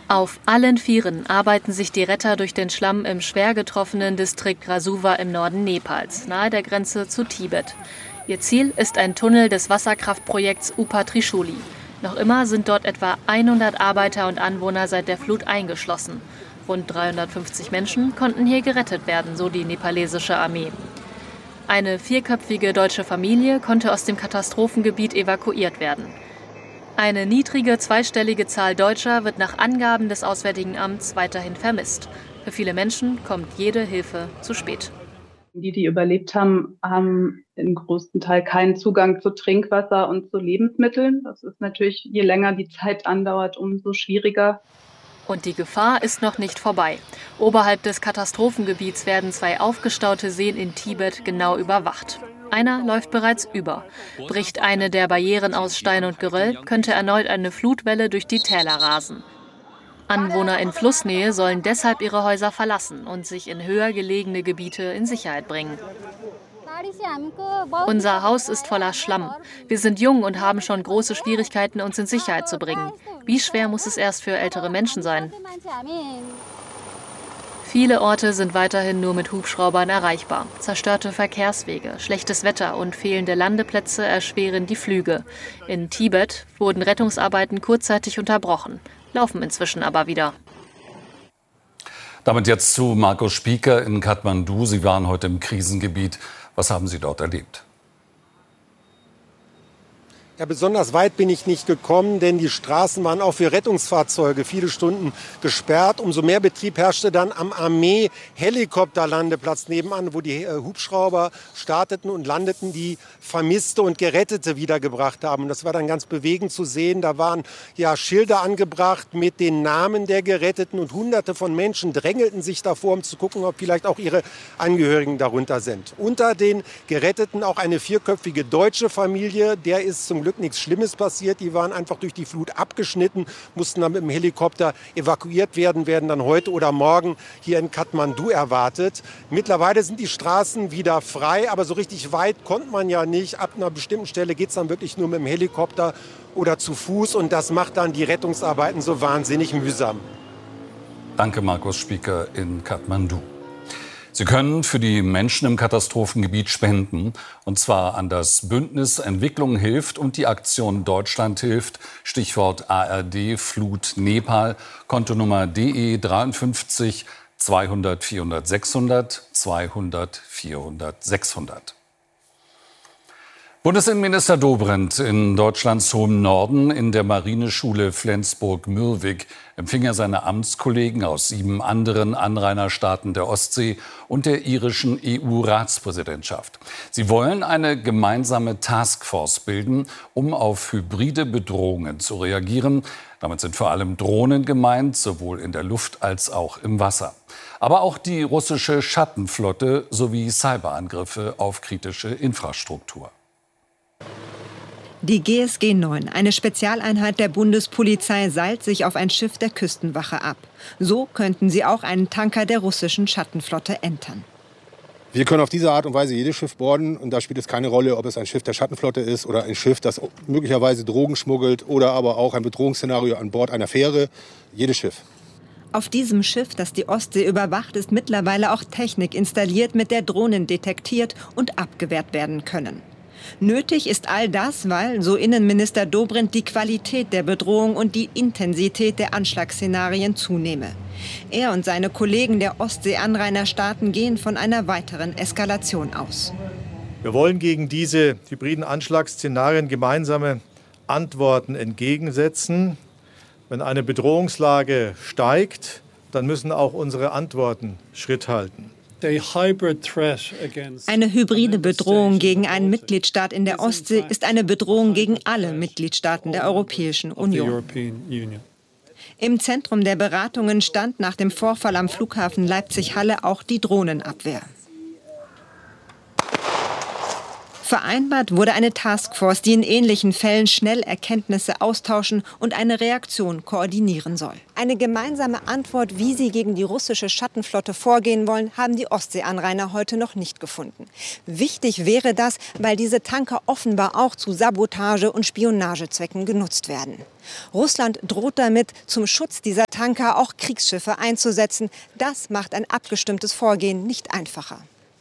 Auf allen Vieren arbeiten sich die Retter durch den Schlamm im schwer getroffenen Distrikt Rasuwa im Norden Nepals, nahe der Grenze zu Tibet. Ihr Ziel ist ein Tunnel des Wasserkraftprojekts Upa Trishuli. Noch immer sind dort etwa 100 Arbeiter und Anwohner seit der Flut eingeschlossen. Rund 350 Menschen konnten hier gerettet werden, so die nepalesische Armee. Eine 4-köpfige deutsche Familie konnte aus dem Katastrophengebiet evakuiert werden. Eine niedrige zweistellige Zahl Deutscher wird nach Angaben des Auswärtigen Amts weiterhin vermisst. Für viele Menschen kommt jede Hilfe zu spät. Die überlebt haben, haben im großen Teil keinen Zugang zu Trinkwasser und zu Lebensmitteln. Das ist natürlich, je länger die Zeit andauert, umso schwieriger. Und die Gefahr ist noch nicht vorbei. Oberhalb des Katastrophengebiets werden 2 aufgestaute Seen in Tibet genau überwacht. Einer läuft bereits über. Bricht eine der Barrieren aus Stein und Geröll, könnte erneut eine Flutwelle durch die Täler rasen. Anwohner in Flussnähe sollen deshalb ihre Häuser verlassen und sich in höher gelegene Gebiete in Sicherheit bringen. Unser Haus ist voller Schlamm. Wir sind jung und haben schon große Schwierigkeiten, uns in Sicherheit zu bringen. Wie schwer muss es erst für ältere Menschen sein? Viele Orte sind weiterhin nur mit Hubschraubern erreichbar. Zerstörte Verkehrswege, schlechtes Wetter und fehlende Landeplätze erschweren die Flüge. In Tibet wurden Rettungsarbeiten kurzzeitig unterbrochen, laufen inzwischen aber wieder. Damit jetzt zu Markus Spieker in Kathmandu. Sie waren heute im Krisengebiet. Was haben Sie dort erlebt? Ja, besonders weit bin ich nicht gekommen, denn die Straßen waren auch für Rettungsfahrzeuge viele Stunden gesperrt. Umso mehr Betrieb herrschte dann am Armee-Helikopterlandeplatz nebenan, wo die Hubschrauber starteten und landeten, die Vermisste und Gerettete wiedergebracht haben. Und das war dann ganz bewegend zu sehen. Da waren ja Schilder angebracht mit den Namen der Geretteten und Hunderte von Menschen drängelten sich davor, um zu gucken, ob vielleicht auch ihre Angehörigen darunter sind. Unter den Geretteten auch eine 4-köpfige deutsche Familie, der ist zum Glück nichts Schlimmes passiert. Die waren einfach durch die Flut abgeschnitten, mussten dann mit dem Helikopter evakuiert werden, werden dann heute oder morgen hier in Kathmandu erwartet. Mittlerweile sind die Straßen wieder frei, aber so richtig weit kommt man ja nicht. Ab einer bestimmten Stelle geht es dann wirklich nur mit dem Helikopter oder zu Fuß und das macht dann die Rettungsarbeiten so wahnsinnig mühsam. Danke, Markus Spieker in Kathmandu. Sie können für die Menschen im Katastrophengebiet spenden, und zwar an das Bündnis Entwicklung hilft und die Aktion Deutschland hilft, Stichwort ARD Flut Nepal, Kontonummer DE 53 200 400 600 200 400 600. Bundesinnenminister Dobrindt in Deutschlands hohem Norden in der Marineschule Flensburg-Mürwik empfing er seine Amtskollegen aus 7 anderen Anrainerstaaten der Ostsee und der irischen EU-Ratspräsidentschaft. Sie wollen eine gemeinsame Taskforce bilden, um auf hybride Bedrohungen zu reagieren. Damit sind vor allem Drohnen gemeint, sowohl in der Luft als auch im Wasser. Aber auch die russische Schattenflotte sowie Cyberangriffe auf kritische Infrastruktur. Die GSG 9, eine Spezialeinheit der Bundespolizei, seilt sich auf ein Schiff der Küstenwache ab. So könnten sie auch einen Tanker der russischen Schattenflotte entern. Wir können auf diese Art und Weise jedes Schiff boarden. Und da spielt es keine Rolle, ob es ein Schiff der Schattenflotte ist oder ein Schiff, das möglicherweise Drogen schmuggelt oder aber auch ein Bedrohungsszenario an Bord einer Fähre. Jedes Schiff. Auf diesem Schiff, das die Ostsee überwacht, ist mittlerweile auch Technik installiert, mit der Drohnen detektiert und abgewehrt werden können. Nötig ist all das, weil, so Innenminister Dobrindt, die Qualität der Bedrohung und die Intensität der Anschlagsszenarien zunehme. Er und seine Kollegen der Ostsee-Anrainerstaaten gehen von einer weiteren Eskalation aus. Wir wollen gegen diese hybriden Anschlagsszenarien gemeinsame Antworten entgegensetzen. Wenn eine Bedrohungslage steigt, dann müssen auch unsere Antworten Schritt halten. Eine hybride Bedrohung gegen einen Mitgliedstaat in der Ostsee ist eine Bedrohung gegen alle Mitgliedstaaten der Europäischen Union. Im Zentrum der Beratungen stand nach dem Vorfall am Flughafen Leipzig-Halle auch die Drohnenabwehr. Vereinbart wurde eine Taskforce, die in ähnlichen Fällen schnell Erkenntnisse austauschen und eine Reaktion koordinieren soll. Eine gemeinsame Antwort, wie sie gegen die russische Schattenflotte vorgehen wollen, haben die Ostseeanrainer heute noch nicht gefunden. Wichtig wäre das, weil diese Tanker offenbar auch zu Sabotage- und Spionagezwecken genutzt werden. Russland droht damit, zum Schutz dieser Tanker auch Kriegsschiffe einzusetzen. Das macht ein abgestimmtes Vorgehen nicht einfacher.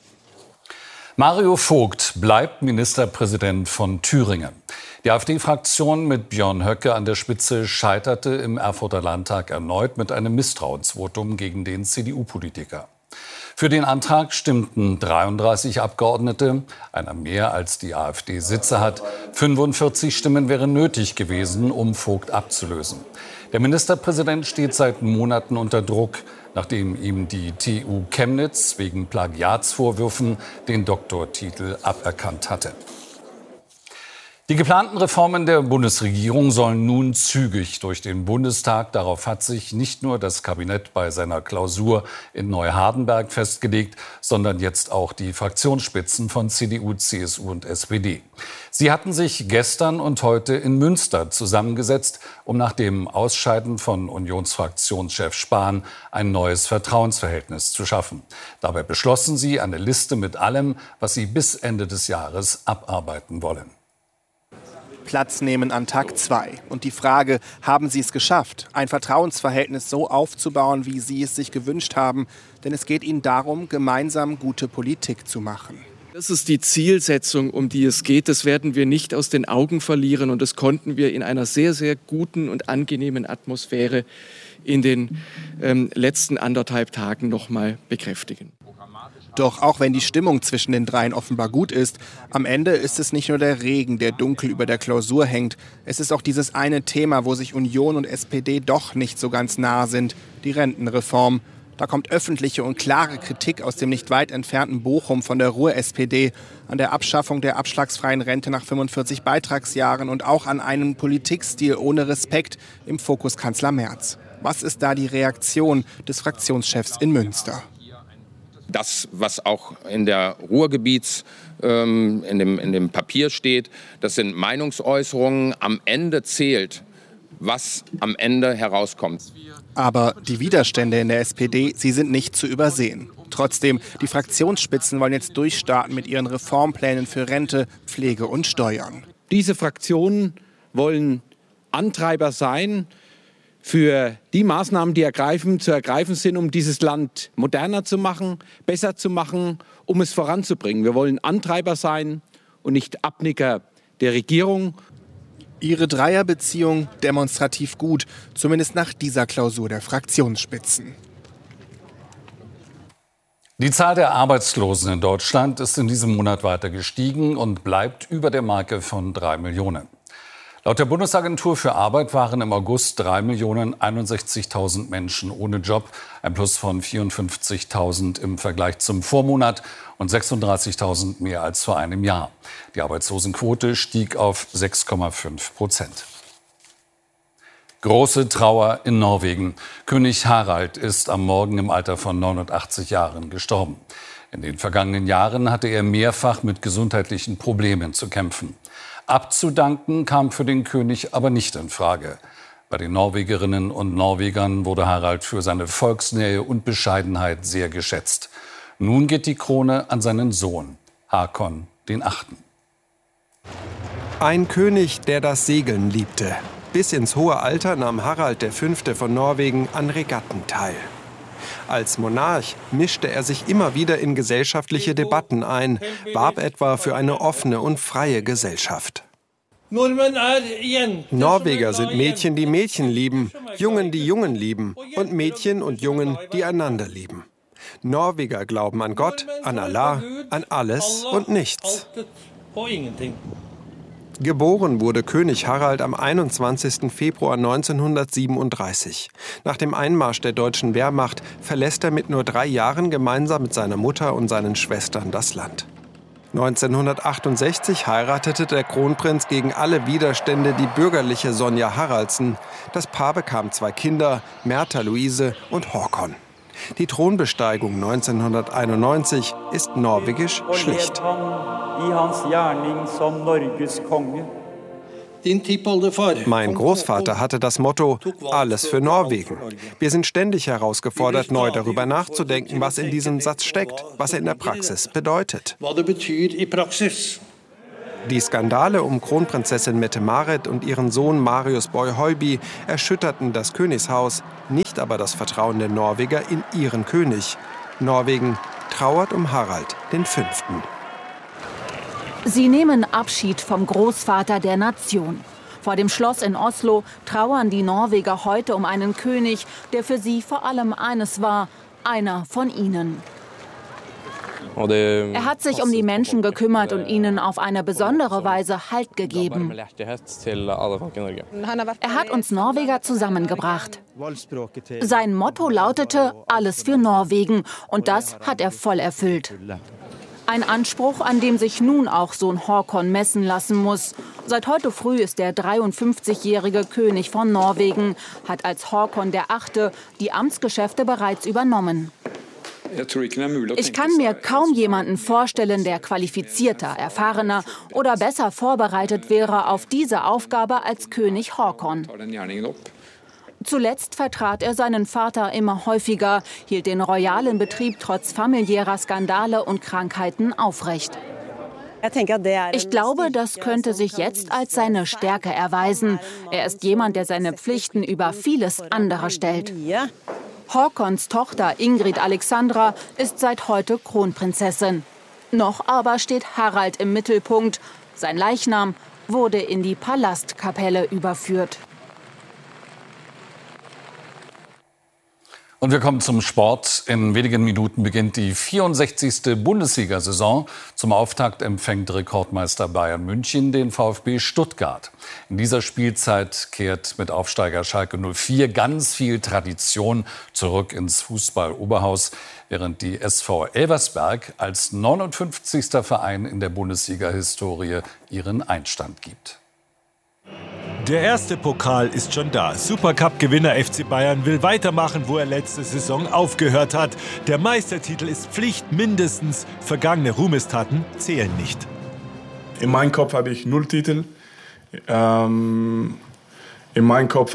Mario Vogt bleibt Ministerpräsident von Thüringen. Die AfD-Fraktion mit Björn Höcke an der Spitze scheiterte im Erfurter Landtag erneut mit einem Misstrauensvotum gegen den CDU-Politiker. Für den Antrag stimmten 33 Abgeordnete, einer mehr als die AfD Sitze hat. 45 Stimmen wären nötig gewesen, um Vogt abzulösen. Der Ministerpräsident steht seit Monaten unter Druck, nachdem ihm die TU Chemnitz wegen Plagiatsvorwürfen den Doktortitel aberkannt hatte. Die geplanten Reformen der Bundesregierung sollen nun zügig durch den Bundestag. Darauf hat sich nicht nur das Kabinett bei seiner Klausur in Neuhardenberg festgelegt, sondern jetzt auch die Fraktionsspitzen von CDU, CSU und SPD. Sie hatten sich gestern und heute in Münster zusammengesetzt, um nach dem Ausscheiden von Unionsfraktionschef Spahn ein neues Vertrauensverhältnis zu schaffen. Dabei beschlossen sie eine Liste mit allem, was sie bis Ende des Jahres abarbeiten wollen. Platz nehmen an Tag 2. Und die Frage, haben Sie es geschafft, ein Vertrauensverhältnis so aufzubauen, wie Sie es sich gewünscht haben? Denn es geht Ihnen darum, gemeinsam gute Politik zu machen. Das ist die Zielsetzung, um die es geht. Das werden wir nicht aus den Augen verlieren. Und das konnten wir in einer sehr, sehr guten und angenehmen Atmosphäre in den letzten 1,5 Tagen noch mal bekräftigen. Doch auch wenn die Stimmung zwischen den dreien offenbar gut ist, am Ende ist es nicht nur der Regen, der dunkel über der Klausur hängt. Es ist auch dieses eine Thema, wo sich Union und SPD doch nicht so ganz nah sind, die Rentenreform. Da kommt öffentliche und klare Kritik aus dem nicht weit entfernten Bochum von der Ruhr-SPD an der Abschaffung der abschlagsfreien Rente nach 45 Beitragsjahren und auch an einem Politikstil ohne Respekt im Fokus Kanzler Merz. Was ist da die Reaktion des Fraktionschefs in Münster? Das, was auch in der Ruhrgebiets, in dem Papier steht, das sind Meinungsäußerungen. Am Ende zählt, was am Ende herauskommt. Aber die Widerstände in der SPD, sie sind nicht zu übersehen. Trotzdem, die Fraktionsspitzen wollen jetzt durchstarten mit ihren Reformplänen für Rente, Pflege und Steuern. Diese Fraktionen wollen Antreiber sein für die Maßnahmen, die zu ergreifen sind, um dieses Land moderner zu machen, besser zu machen, um es voranzubringen. Wir wollen Antreiber sein und nicht Abnicker der Regierung. Ihre Dreierbeziehung demonstrativ gut, zumindest nach dieser Klausur der Fraktionsspitzen. Die Zahl der Arbeitslosen in Deutschland ist in diesem Monat weiter gestiegen und bleibt über der Marke von 3 Millionen. Laut der Bundesagentur für Arbeit waren im August 3.061.000 Menschen ohne Job, ein Plus von 54.000 im Vergleich zum Vormonat und 36.000 mehr als vor einem Jahr. Die Arbeitslosenquote stieg auf 6,5%. Große Trauer in Norwegen. König Harald ist am Morgen im Alter von 89 Jahren gestorben. In den vergangenen Jahren hatte er mehrfach mit gesundheitlichen Problemen zu kämpfen. Abzudanken kam für den König aber nicht in Frage. Bei den Norwegerinnen und Norwegern wurde Harald für seine Volksnähe und Bescheidenheit sehr geschätzt. Nun geht die Krone an seinen Sohn, Hakon VIII. Ein König, der das Segeln liebte. Bis ins hohe Alter nahm Harald V. von Norwegen an Regatten teil. Als Monarch mischte er sich immer wieder in gesellschaftliche Debatten ein, warb etwa für eine offene und freie Gesellschaft. Norweger sind Mädchen, die Mädchen lieben, Jungen, die Jungen lieben und Mädchen und Jungen, die einander lieben. Norweger glauben an Gott, an Allah, an alles und nichts. Geboren wurde König Harald am 21. Februar 1937. Nach dem Einmarsch der deutschen Wehrmacht verlässt er mit nur 3 Jahren gemeinsam mit seiner Mutter und seinen Schwestern das Land. 1968 heiratete der Kronprinz gegen alle Widerstände die bürgerliche Sonja Haraldsen. Das Paar bekam 2 Kinder, Märtha Luise und Håkon. Die Thronbesteigung 1991 ist norwegisch schlicht. Mein Großvater hatte das Motto, alles für Norwegen. Wir sind ständig herausgefordert, neu darüber nachzudenken, was in diesem Satz steckt, was er in der Praxis bedeutet. Die Skandale um Kronprinzessin Mette-Marit und ihren Sohn Marius Boy-Høiby erschütterten das Königshaus, nicht aber das Vertrauen der Norweger in ihren König. Norwegen trauert um Harald V. Sie nehmen Abschied vom Großvater der Nation. Vor dem Schloss in Oslo trauern die Norweger heute um einen König, der für sie vor allem eines war, einer von ihnen. Er hat sich um die Menschen gekümmert und ihnen auf eine besondere Weise Halt gegeben. Er hat uns Norweger zusammengebracht. Sein Motto lautete, alles für Norwegen, und das hat er voll erfüllt. Ein Anspruch, an dem sich nun auch Sohn Håkon messen lassen muss. Seit heute früh ist der 53-jährige König von Norwegen, hat als Håkon VIII. Die Amtsgeschäfte bereits übernommen. Ich kann mir kaum jemanden vorstellen, der qualifizierter, erfahrener oder besser vorbereitet wäre auf diese Aufgabe als König Håkon. Zuletzt vertrat er seinen Vater immer häufiger, hielt den royalen Betrieb trotz familiärer Skandale und Krankheiten aufrecht. Ich glaube, das könnte sich jetzt als seine Stärke erweisen. Er ist jemand, der seine Pflichten über vieles andere stellt. Håkons Tochter Ingrid Alexandra ist seit heute Kronprinzessin. Noch aber steht Harald im Mittelpunkt. Sein Leichnam wurde in die Palastkapelle überführt. Und wir kommen zum Sport. In wenigen Minuten beginnt die 64. Bundesliga-Saison. Zum Auftakt empfängt Rekordmeister Bayern München den VfB Stuttgart. In dieser Spielzeit kehrt mit Aufsteiger Schalke 04 ganz viel Tradition zurück ins Fußball-Oberhaus, während die SV Elversberg als 59. Verein in der Bundesliga-Historie ihren Einstand gibt. Der erste Pokal ist schon da. Supercup-Gewinner FC Bayern will weitermachen, wo er letzte Saison aufgehört hat. Der Meistertitel ist Pflicht mindestens. Vergangene Ruhmestaten zählen nicht. In meinem Kopf habe ich 0 Titel. In meinem Kopf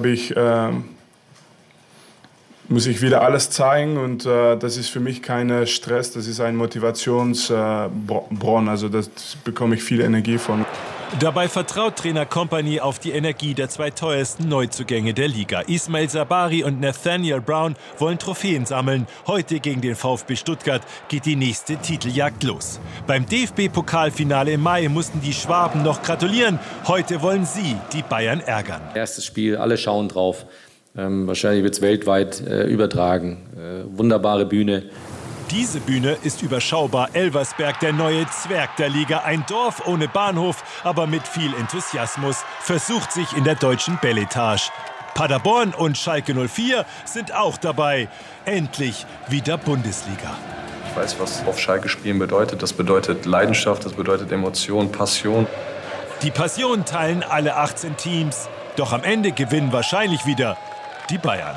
muss ich wieder alles zeigen und das ist für mich kein Stress, das ist ein Motivationsbronn. Also das bekomme ich viel Energie von. Dabei vertraut Trainer Kompany auf die Energie der 2 teuersten Neuzugänge der Liga. Ismail Sabari und Nathaniel Brown wollen Trophäen sammeln. Heute gegen den VfB Stuttgart geht die nächste Titeljagd los. Beim DFB-Pokalfinale im Mai mussten die Schwaben noch gratulieren. Heute wollen sie die Bayern ärgern. Erstes Spiel, alle schauen drauf. Wahrscheinlich wird es weltweit übertragen. Wunderbare Bühne. Diese Bühne ist überschaubar. Elversberg, der neue Zwerg der Liga. Ein Dorf ohne Bahnhof, aber mit viel Enthusiasmus, versucht sich in der deutschen Beletage. Paderborn und Schalke 04 sind auch dabei. Endlich wieder Bundesliga. Ich weiß, was auf Schalke spielen bedeutet. Das bedeutet Leidenschaft, das bedeutet Emotion, Passion. Die Passion teilen alle 18 Teams. Doch am Ende gewinnen wahrscheinlich wieder die Bayern.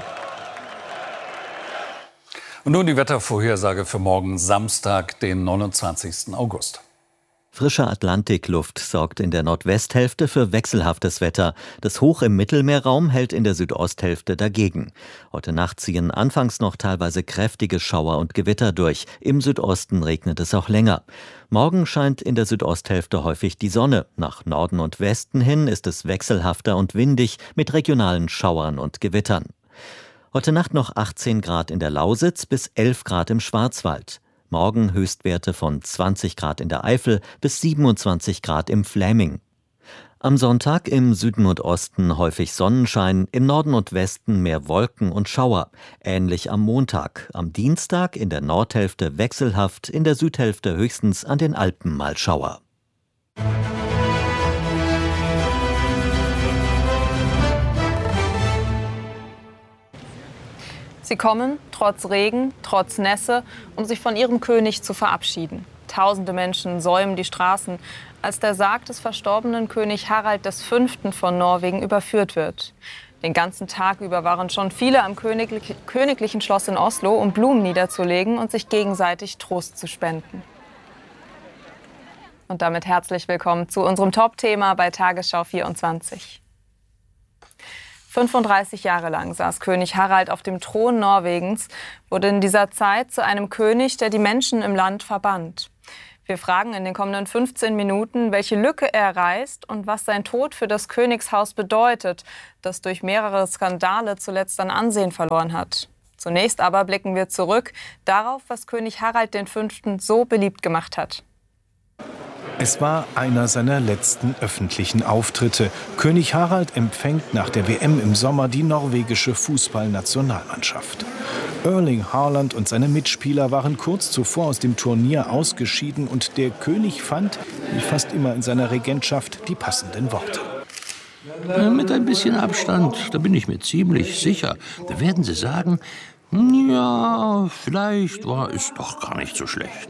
Und nun die Wettervorhersage für morgen Samstag, den 29. August. Frische Atlantikluft sorgt in der Nordwesthälfte für wechselhaftes Wetter. Das Hoch im Mittelmeerraum hält in der Südosthälfte dagegen. Heute Nacht ziehen anfangs noch teilweise kräftige Schauer und Gewitter durch. Im Südosten regnet es auch länger. Morgen scheint in der Südosthälfte häufig die Sonne. Nach Norden und Westen hin ist es wechselhafter und windig mit regionalen Schauern und Gewittern. Heute Nacht noch 18 Grad in der Lausitz bis 11 Grad im Schwarzwald. Morgen Höchstwerte von 20 Grad in der Eifel bis 27 Grad im Fläming. Am Sonntag im Süden und Osten häufig Sonnenschein, im Norden und Westen mehr Wolken und Schauer. Ähnlich am Montag. Am Dienstag in der Nordhälfte wechselhaft, in der Südhälfte höchstens an den Alpen mal Schauer. Sie kommen, trotz Regen, trotz Nässe, um sich von ihrem König zu verabschieden. Tausende Menschen säumen die Straßen, als der Sarg des verstorbenen König Harald V. von Norwegen überführt wird. Den ganzen Tag über waren schon viele am Königlichen Schloss in Oslo, um Blumen niederzulegen und sich gegenseitig Trost zu spenden. Und damit herzlich willkommen zu unserem Top-Thema bei Tagesschau 24. 35 Jahre lang saß König Harald auf dem Thron Norwegens, wurde in dieser Zeit zu einem König, der die Menschen im Land verband. Wir fragen in den kommenden 15 Minuten, welche Lücke er reißt und was sein Tod für das Königshaus bedeutet, das durch mehrere Skandale zuletzt an Ansehen verloren hat. Zunächst aber blicken wir zurück darauf, was König Harald V. so beliebt gemacht hat. Es war einer seiner letzten öffentlichen Auftritte. König Harald empfängt nach der WM im Sommer die norwegische Fußballnationalmannschaft. Erling Haaland und seine Mitspieler waren kurz zuvor aus dem Turnier ausgeschieden und der König fand, wie fast immer in seiner Regentschaft, die passenden Worte. Mit ein bisschen Abstand, da bin ich mir ziemlich sicher. Da werden Sie sagen, ja, vielleicht war es doch gar nicht so schlecht.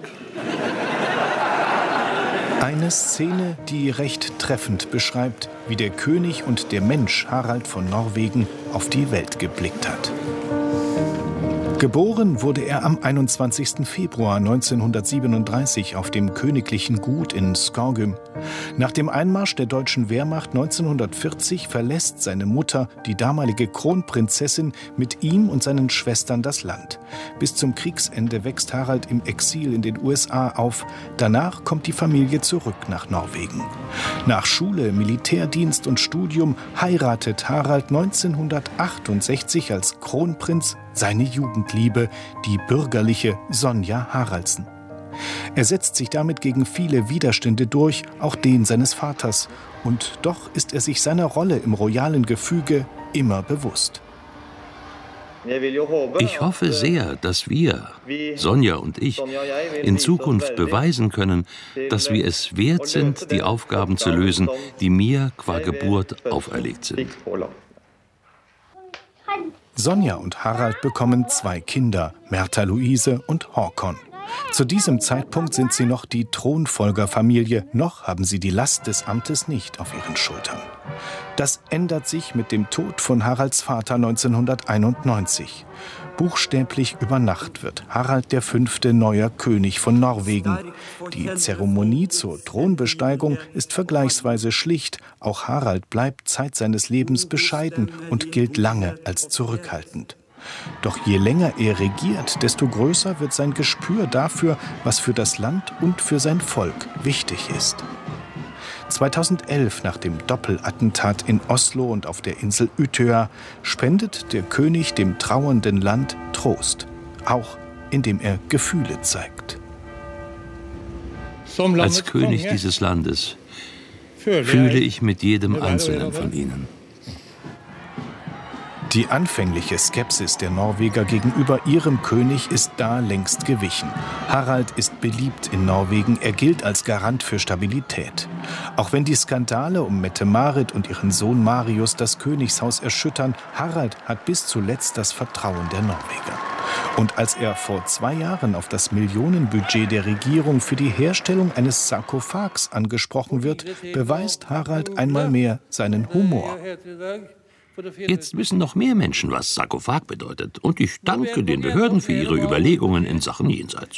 Eine Szene, die recht treffend beschreibt, wie der König und der Mensch Harald von Norwegen auf die Welt geblickt hat. Geboren wurde er am 21. Februar 1937 auf dem königlichen Gut in Skogum. Nach dem Einmarsch der deutschen Wehrmacht 1940 verlässt seine Mutter, die damalige Kronprinzessin, mit ihm und seinen Schwestern das Land. Bis zum Kriegsende wächst Harald im Exil in den USA auf. Danach kommt die Familie zurück nach Norwegen. Nach Schule, Militärdienst und Studium heiratet Harald 1968 als Kronprinz seine Jugendliebe, die bürgerliche Sonja Haraldsen. Er setzt sich damit gegen viele Widerstände durch, auch den seines Vaters. Und doch ist er sich seiner Rolle im royalen Gefüge immer bewusst. Ich hoffe sehr, dass wir, Sonja und ich, in Zukunft beweisen können, dass wir es wert sind, die Aufgaben zu lösen, die mir qua Geburt auferlegt sind. Sonja und Harald bekommen 2 Kinder, Märtha Luise und Håkon. Zu diesem Zeitpunkt sind sie noch die Thronfolgerfamilie, noch haben sie die Last des Amtes nicht auf ihren Schultern. Das ändert sich mit dem Tod von Haralds Vater 1991. Buchstäblich über Nacht wird Harald V. neuer König von Norwegen. Die Zeremonie zur Thronbesteigung ist vergleichsweise schlicht. Auch Harald bleibt Zeit seines Lebens bescheiden und gilt lange als zurückhaltend. Doch je länger er regiert, desto größer wird sein Gespür dafür, was für das Land und für sein Volk wichtig ist. 2011, nach dem Doppelattentat in Oslo und auf der Insel Utøya, spendet der König dem trauernden Land Trost, auch indem er Gefühle zeigt. Als König dieses Landes fühle ich mit jedem Einzelnen von ihnen. Die anfängliche Skepsis der Norweger gegenüber ihrem König ist da längst gewichen. Harald ist beliebt in Norwegen, er gilt als Garant für Stabilität. Auch wenn die Skandale um Mette-Marit und ihren Sohn Marius das Königshaus erschüttern, Harald hat bis zuletzt das Vertrauen der Norweger. Und als er vor 2 Jahren auf das Millionenbudget der Regierung für die Herstellung eines Sarkophags angesprochen wird, beweist Harald einmal mehr seinen Humor. Jetzt wissen noch mehr Menschen, was Sarkophag bedeutet. Und ich danke den Behörden für ihre Überlegungen in Sachen Jenseits.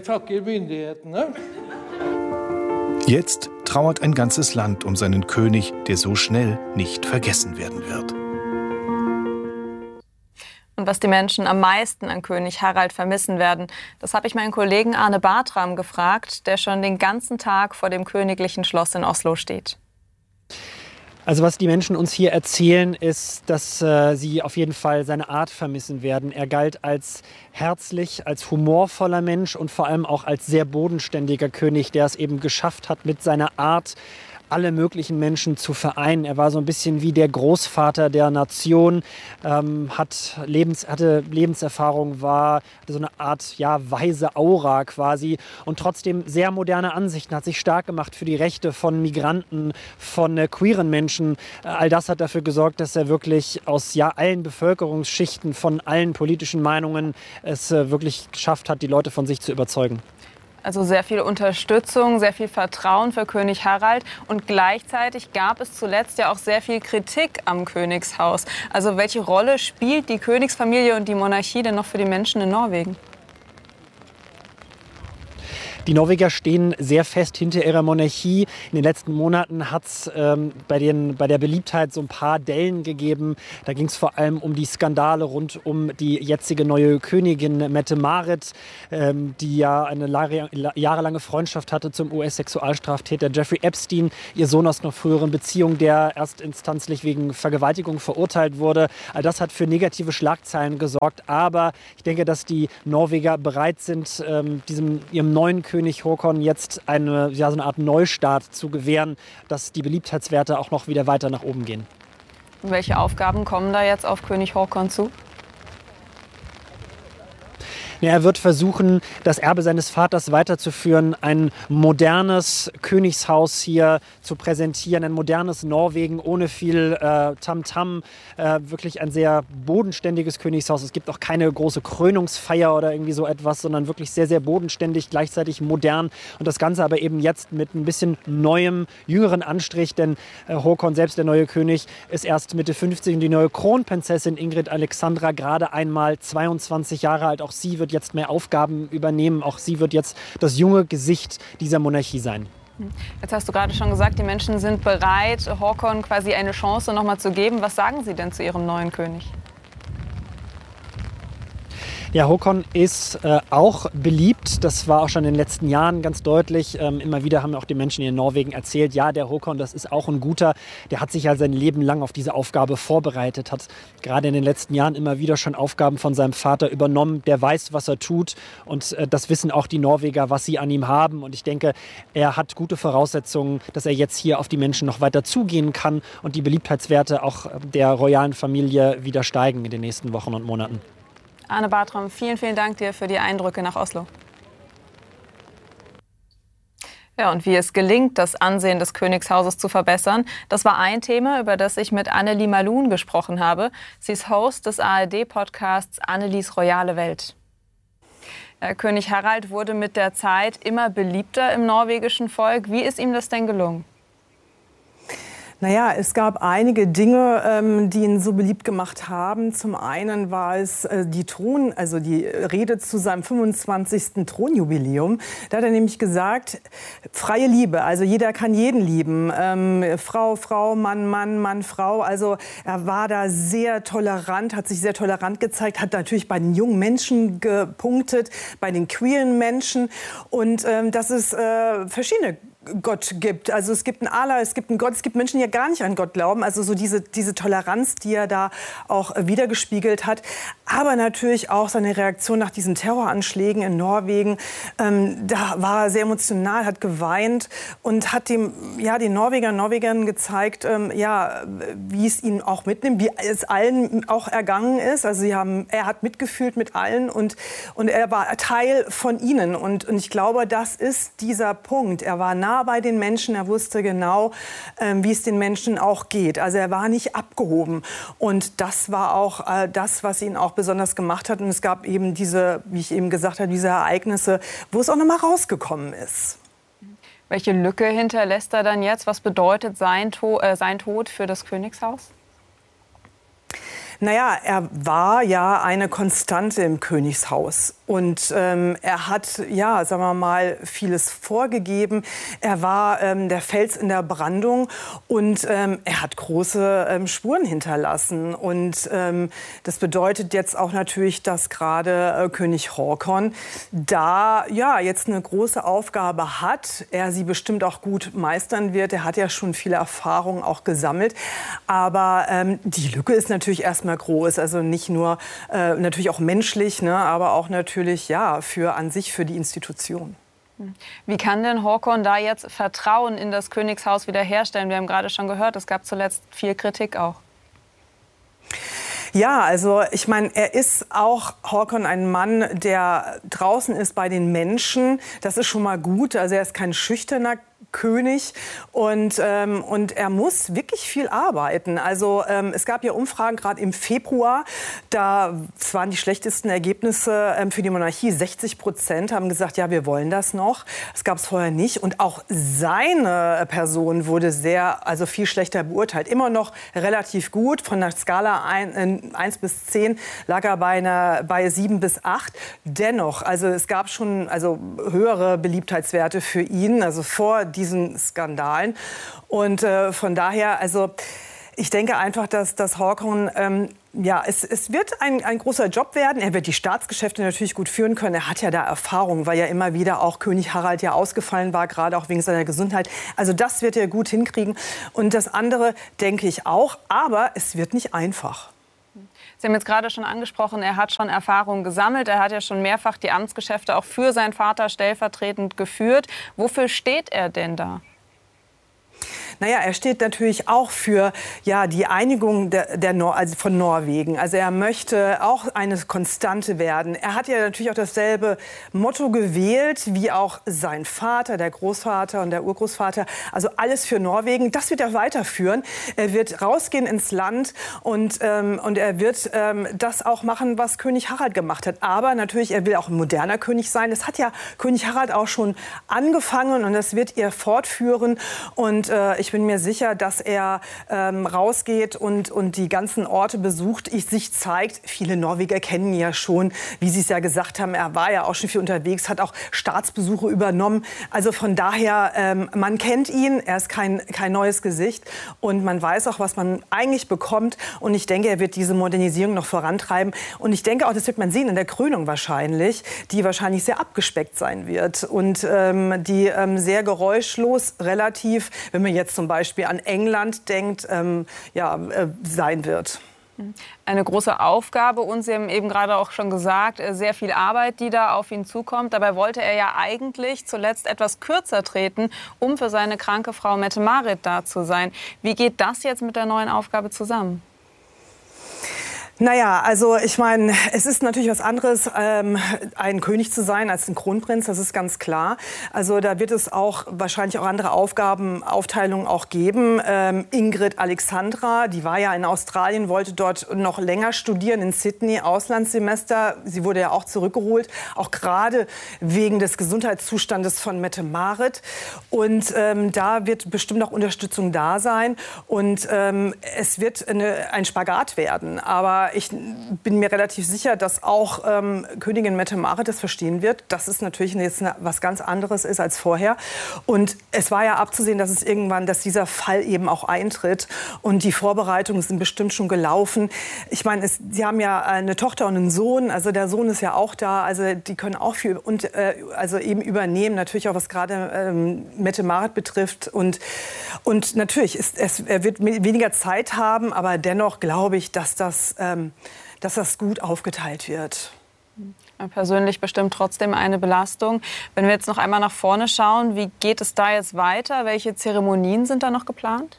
Jetzt trauert ein ganzes Land um seinen König, der so schnell nicht vergessen werden wird. Und was die Menschen am meisten an König Harald vermissen werden, das habe ich meinen Kollegen Arne Bartram gefragt, der schon den ganzen Tag vor dem Königlichen Schloss in Oslo steht. Also was die Menschen uns hier erzählen, ist, dass sie auf jeden Fall seine Art vermissen werden. Er galt als herzlich, als humorvoller Mensch und vor allem auch als sehr bodenständiger König, der es eben geschafft hat, mit seiner Art alle möglichen Menschen zu vereinen. Er war so ein bisschen wie der Großvater der Nation, hatte Lebenserfahrung, hatte so eine Art weise Aura quasi und trotzdem sehr moderne Ansichten, hat sich stark gemacht für die Rechte von Migranten, von queeren Menschen. All das hat dafür gesorgt, dass er wirklich aus allen Bevölkerungsschichten, von allen politischen Meinungen es wirklich geschafft hat, die Leute von sich zu überzeugen. Also sehr viel Unterstützung, sehr viel Vertrauen für König Harald. Und gleichzeitig gab es zuletzt ja auch sehr viel Kritik am Königshaus. Also welche Rolle spielt die Königsfamilie und die Monarchie denn noch für die Menschen in Norwegen? Die Norweger stehen sehr fest hinter ihrer Monarchie. In den letzten Monaten hat es bei der Beliebtheit so ein paar Dellen gegeben. Da ging es vor allem um die Skandale rund um die jetzige neue Königin Mette-Marit, die ja eine jahrelange Freundschaft hatte zum US-Sexualstraftäter Jeffrey Epstein, ihr Sohn aus einer früheren Beziehung, der erstinstanzlich wegen Vergewaltigung verurteilt wurde. All das hat für negative Schlagzeilen gesorgt. Aber ich denke, dass die Norweger bereit sind, ihrem neuen König Håkon jetzt so eine Art Neustart zu gewähren, dass die Beliebtheitswerte auch noch wieder weiter nach oben gehen. Welche Aufgaben kommen da jetzt auf König Håkon zu? Er wird versuchen, das Erbe seines Vaters weiterzuführen, ein modernes Königshaus hier zu präsentieren, ein modernes Norwegen ohne viel Tamtam, wirklich ein sehr bodenständiges Königshaus. Es gibt auch keine große Krönungsfeier oder irgendwie so etwas, sondern wirklich sehr, sehr bodenständig, gleichzeitig modern und das Ganze aber eben jetzt mit ein bisschen neuem, jüngeren Anstrich, denn Håkon selbst, der neue König, ist erst Mitte 50 und die neue Kronprinzessin Ingrid Alexandra gerade einmal 22 Jahre alt. Auch sie wird jetzt mehr Aufgaben übernehmen. Auch sie wird jetzt das junge Gesicht dieser Monarchie sein. Jetzt hast du gerade schon gesagt, die Menschen sind bereit, Håkon quasi eine Chance noch mal zu geben. Was sagen Sie denn zu Ihrem neuen König? Ja, Håkon ist auch beliebt. Das war auch schon in den letzten Jahren ganz deutlich. Immer wieder haben auch die Menschen hier in Norwegen erzählt, ja, der Håkon, das ist auch ein guter. Der hat sich ja sein Leben lang auf diese Aufgabe vorbereitet, hat gerade in den letzten Jahren immer wieder schon Aufgaben von seinem Vater übernommen. Der weiß, was er tut und das wissen auch die Norweger, was sie an ihm haben. Und ich denke, er hat gute Voraussetzungen, dass er jetzt hier auf die Menschen noch weiter zugehen kann und die Beliebtheitswerte auch der royalen Familie wieder steigen in den nächsten Wochen und Monaten. Arne Bartram, vielen, vielen Dank dir für die Eindrücke nach Oslo. Ja, und wie es gelingt, das Ansehen des Königshauses zu verbessern, das war ein Thema, über das ich mit Annelie Malun gesprochen habe. Sie ist Host des ARD-Podcasts Annelies royale Welt. König Harald wurde mit der Zeit immer beliebter im norwegischen Volk. Wie ist ihm das denn gelungen? Naja, es gab einige Dinge, die ihn so beliebt gemacht haben. Zum einen war es die Rede zu seinem 25. Thronjubiläum. Da hat er nämlich gesagt, freie Liebe, also jeder kann jeden lieben. Frau, Frau, Mann, Mann, Mann, Frau. Also er war da sehr tolerant, hat sich sehr tolerant gezeigt, hat natürlich bei den jungen Menschen gepunktet, bei den queeren Menschen. Und dass es verschiedene Gott gibt. Also es gibt einen Allah, es gibt einen Gott, es gibt Menschen, die ja gar nicht an Gott glauben. Also so diese Toleranz, die er da auch wiedergespiegelt hat. Aber natürlich auch seine Reaktion nach diesen Terroranschlägen in Norwegen. Da war er sehr emotional, hat geweint und hat den Norwegern und Norwegern gezeigt, wie es ihnen auch mitnimmt, wie es allen auch ergangen ist. Also er hat mitgefühlt mit allen und er war Teil von ihnen. Und ich glaube, das ist dieser Punkt. Er war nah bei den Menschen, er wusste genau, wie es den Menschen auch geht. Also er war nicht abgehoben. Und das war auch das, was ihn auch besonders gemacht hat. Und es gab eben diese, wie ich eben gesagt habe, diese Ereignisse, wo es auch noch mal rausgekommen ist. Welche Lücke hinterlässt er dann jetzt? Was bedeutet sein Tod für das Königshaus? Naja, er war ja eine Konstante im Königshaus. Und er hat, sagen wir mal, vieles vorgegeben. Er war der Fels in der Brandung und er hat große Spuren hinterlassen. Und das bedeutet jetzt auch natürlich, dass gerade König Håkon da jetzt eine große Aufgabe hat. Er sie bestimmt auch gut meistern wird. Er hat ja schon viele Erfahrungen auch gesammelt. Aber die Lücke ist natürlich erstmal groß. Also nicht nur natürlich auch menschlich, ne, aber auch natürlich für die Institution. Wie kann denn Håkon da jetzt Vertrauen in das Königshaus wiederherstellen? Wir haben gerade schon gehört, es gab zuletzt viel Kritik auch. Ja, also ich meine, er ist auch, Håkon, ein Mann, der draußen ist bei den Menschen. Das ist schon mal gut. Also er ist kein schüchterner König und er muss wirklich viel arbeiten. Also es gab ja Umfragen gerade im Februar, da waren die schlechtesten Ergebnisse für die Monarchie. 60% haben gesagt, ja, wir wollen das noch. Das gab es vorher nicht. Und auch seine Person wurde viel schlechter beurteilt. Immer noch relativ gut. Von der Skala 1 bis 10 lag er bei 7 bis 8. Dennoch, also es gab schon höhere Beliebtheitswerte für ihn, also vor diesen Skandalen. Und von daher, ich denke einfach, dass Haakon, es wird ein großer Job werden. Er wird die Staatsgeschäfte natürlich gut führen können. Er hat ja da Erfahrung, weil ja immer wieder auch König Harald ja ausgefallen war, gerade auch wegen seiner Gesundheit. Also das wird er gut hinkriegen. Und das andere denke ich auch. Aber es wird nicht einfach. Sie haben jetzt gerade schon angesprochen, er hat schon Erfahrung gesammelt. Er hat ja schon mehrfach die Amtsgeschäfte auch für seinen Vater stellvertretend geführt. Wofür steht er denn da? Naja, er steht natürlich auch für die Einigung von Norwegen. Also er möchte auch eine Konstante werden. Er hat ja natürlich auch dasselbe Motto gewählt wie auch sein Vater, der Großvater und der Urgroßvater. Also alles für Norwegen. Das wird er weiterführen. Er wird rausgehen ins Land und er wird das auch machen, was König Harald gemacht hat. Aber natürlich, er will auch ein moderner König sein. Das hat ja König Harald auch schon angefangen und das wird er fortführen. Und ich bin mir sicher, dass er rausgeht und die ganzen Orte besucht, sich zeigt. Viele Norweger kennen ihn ja schon, wie Sie es ja gesagt haben. Er war ja auch schon viel unterwegs, hat auch Staatsbesuche übernommen. Also von daher, man kennt ihn, er ist kein neues Gesicht und man weiß auch, was man eigentlich bekommt. Und ich denke, er wird diese Modernisierung noch vorantreiben. Und ich denke auch, das wird man sehen in der Krönung wahrscheinlich, die wahrscheinlich sehr abgespeckt sein wird und die sehr geräuschlos relativ, wenn man jetzt zum Beispiel an England denkt, sein wird. Eine große Aufgabe und Sie haben eben gerade auch schon gesagt, sehr viel Arbeit, die da auf ihn zukommt. Dabei wollte er ja eigentlich zuletzt etwas kürzer treten, um für seine kranke Frau Mette-Marit da zu sein. Wie geht das jetzt mit der neuen Aufgabe zusammen? Naja, also ich meine, es ist natürlich was anderes, ein König zu sein als ein Kronprinz, das ist ganz klar. Also da wird es auch wahrscheinlich auch andere Aufteilungen auch geben. Ingrid Alexandra, die war ja in Australien, wollte dort noch länger studieren, in Sydney, Auslandssemester. Sie wurde ja auch zurückgeholt, auch gerade wegen des Gesundheitszustandes von Mette-Marit. Und da wird bestimmt auch Unterstützung da sein. Und es wird ein Spagat werden, aber ich bin mir relativ sicher, dass auch Königin Mette-Marit das verstehen wird, dass es natürlich jetzt was ganz anderes ist als vorher. Und es war ja abzusehen, dass dieser Fall eben auch eintritt. Und die Vorbereitungen sind bestimmt schon gelaufen. Ich meine, sie haben ja eine Tochter und einen Sohn. Also der Sohn ist ja auch da. Also die können auch viel eben übernehmen. Natürlich auch was gerade Mette-Marit betrifft. Und natürlich er wird weniger Zeit haben, aber dennoch glaube ich, dass das gut aufgeteilt wird. Persönlich bestimmt trotzdem eine Belastung. Wenn wir jetzt noch einmal nach vorne schauen, wie geht es da jetzt weiter? Welche Zeremonien sind da noch geplant?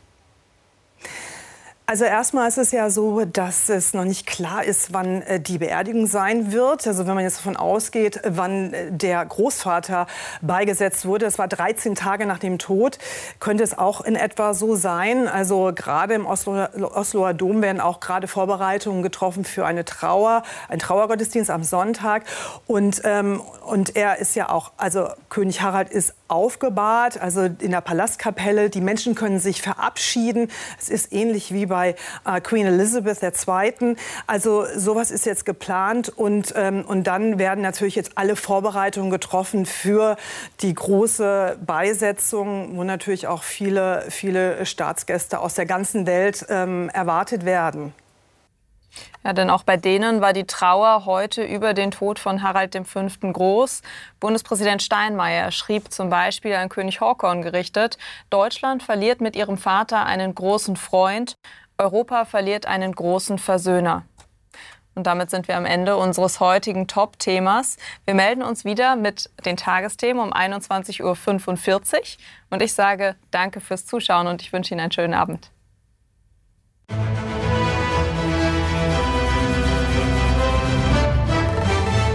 Also erstmal ist es ja so, dass es noch nicht klar ist, wann die Beerdigung sein wird. Also wenn man jetzt davon ausgeht, wann der Großvater beigesetzt wurde, das war 13 Tage nach dem Tod, könnte es auch in etwa so sein. Also gerade im Osloer Dom werden auch gerade Vorbereitungen getroffen für ein Trauergottesdienst am Sonntag. Und er ist ja auch, also König Harald ist aufgebahrt, also in der Palastkapelle. Die Menschen können sich verabschieden. Es ist ähnlich wie bei Queen Elizabeth II. Also sowas ist jetzt geplant und dann werden natürlich jetzt alle Vorbereitungen getroffen für die große Beisetzung, wo natürlich auch viele Staatsgäste aus der ganzen Welt erwartet werden. Ja, denn auch bei denen war die Trauer heute über den Tod von Harald V. groß. Bundespräsident Steinmeier schrieb zum Beispiel an König Haakon gerichtet: Deutschland verliert mit ihrem Vater einen großen Freund, Europa verliert einen großen Versöhner. Und damit sind wir am Ende unseres heutigen Top-Themas. Wir melden uns wieder mit den Tagesthemen um 21:45 Uhr. Und ich sage danke fürs Zuschauen und ich wünsche Ihnen einen schönen Abend.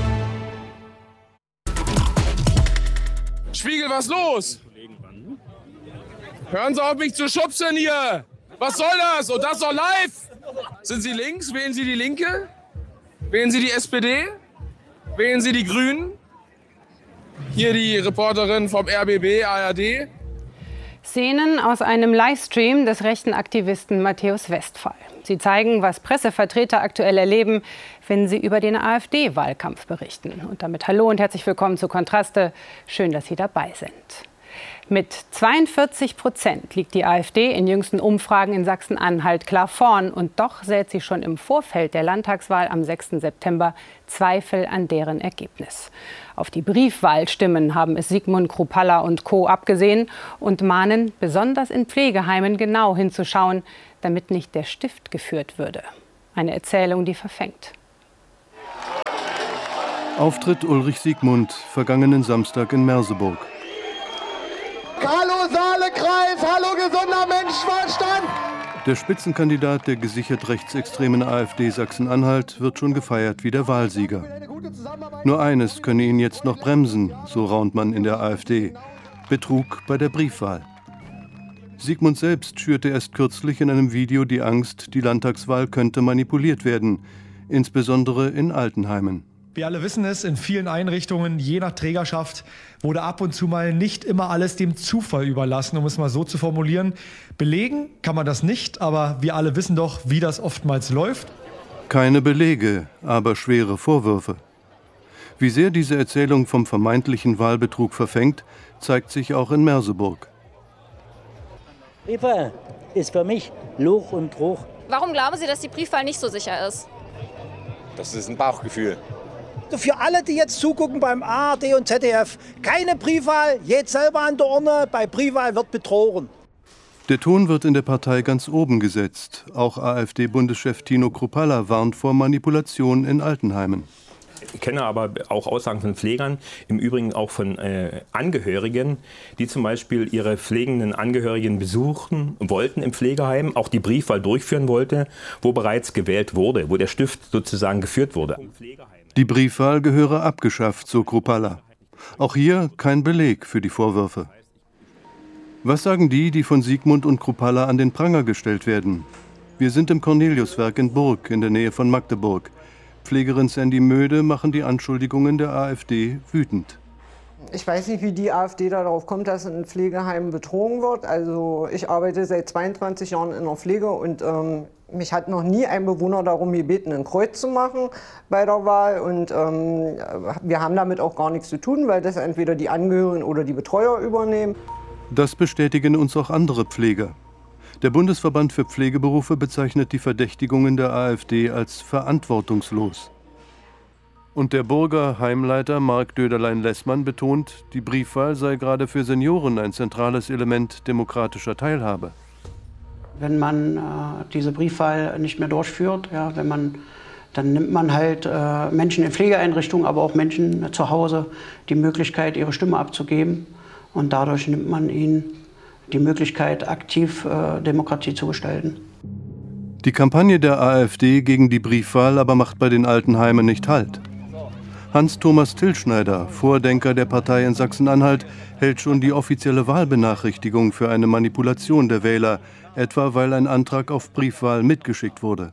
Spiegel, was los? Hören Sie auf, mich zu schubsen hier! Was soll das? Und das doch live! Sind Sie links? Wählen Sie die Linke? Wählen Sie die SPD? Wählen Sie die Grünen? Hier die Reporterin vom RBB, ARD. Szenen aus einem Livestream des rechten Aktivisten Matthäus Westphal. Sie zeigen, was Pressevertreter aktuell erleben, wenn sie über den AfD-Wahlkampf berichten. Und damit hallo und herzlich willkommen zu Kontraste. Schön, dass Sie dabei sind. Mit 42% liegt die AfD in jüngsten Umfragen in Sachsen-Anhalt klar vorn. Und doch sät sie schon im Vorfeld der Landtagswahl am 6. September Zweifel an deren Ergebnis. Auf die Briefwahlstimmen haben es Sigmund Kruppalla und Co. abgesehen und mahnen, besonders in Pflegeheimen genau hinzuschauen, damit nicht der Stift geführt würde. Eine Erzählung, die verfängt. Auftritt Ulrich Siegmund, vergangenen Samstag in Merseburg. Hallo Saale-Kreis, hallo gesunder Menschenverstand! Der Spitzenkandidat der gesichert rechtsextremen AfD Sachsen-Anhalt wird schon gefeiert wie der Wahlsieger. Nur eines könne ihn jetzt noch bremsen, so raunt man in der AfD: Betrug bei der Briefwahl. Siegmund selbst schürte erst kürzlich in einem Video die Angst, die Landtagswahl könnte manipuliert werden, insbesondere in Altenheimen. Wir alle wissen es, in vielen Einrichtungen, je nach Trägerschaft, wurde ab und zu mal nicht immer alles dem Zufall überlassen, um es mal so zu formulieren. Belegen kann man das nicht, aber wir alle wissen doch, wie das oftmals läuft. Keine Belege, aber schwere Vorwürfe. Wie sehr diese Erzählung vom vermeintlichen Wahlbetrug verfängt, zeigt sich auch in Merseburg. Briefwahl ist für mich Luch und Trug. Warum glauben Sie, dass die Briefwahl nicht so sicher ist? Das ist ein Bauchgefühl. Für alle, die jetzt zugucken beim ARD und ZDF, keine Briefwahl, jetzt selber an der Urne, bei Briefwahl wird betrogen. Der Ton wird in der Partei ganz oben gesetzt. Auch AfD-Bundeschef Tino Kruppalla warnt vor Manipulation in Altenheimen. Ich kenne aber auch Aussagen von Pflegern, im Übrigen auch von Angehörigen, die zum Beispiel ihre pflegenden Angehörigen besuchen wollten im Pflegeheim, auch die Briefwahl durchführen wollte, wo bereits gewählt wurde, wo der Stift sozusagen geführt wurde. Die Briefwahl gehöre abgeschafft, so Kruppalla. Auch hier kein Beleg für die Vorwürfe. Was sagen die, die von Siegmund und Kruppalla an den Pranger gestellt werden? Wir sind im Corneliuswerk in Burg in der Nähe von Magdeburg. Pflegerin Sandy Möde machen die Anschuldigungen der AfD wütend. Ich weiß nicht, wie die AfD darauf kommt, dass in Pflegeheimen betrogen wird. Also ich arbeite seit 22 Jahren in der Pflege und mich hat noch nie ein Bewohner darum gebeten, ein Kreuz zu machen bei der Wahl. Und wir haben damit auch gar nichts zu tun, weil das entweder die Angehörigen oder die Betreuer übernehmen. Das bestätigen uns auch andere Pfleger. Der Bundesverband für Pflegeberufe bezeichnet die Verdächtigungen der AfD als verantwortungslos. Und der Burger Heimleiter Marc Döderlein-Lessmann betont, die Briefwahl sei gerade für Senioren ein zentrales Element demokratischer Teilhabe. Wenn man diese Briefwahl nicht mehr durchführt, ja, dann nimmt man halt Menschen in Pflegeeinrichtungen, aber auch Menschen zu Hause die Möglichkeit, ihre Stimme abzugeben. Und dadurch nimmt man ihnen die Möglichkeit, aktiv Demokratie zu gestalten. Die Kampagne der AfD gegen die Briefwahl aber macht bei den Altenheimen nicht Halt. Hans-Thomas Tillschneider, Vordenker der Partei in Sachsen-Anhalt, hält schon die offizielle Wahlbenachrichtigung für eine Manipulation der Wähler, etwa weil ein Antrag auf Briefwahl mitgeschickt wurde.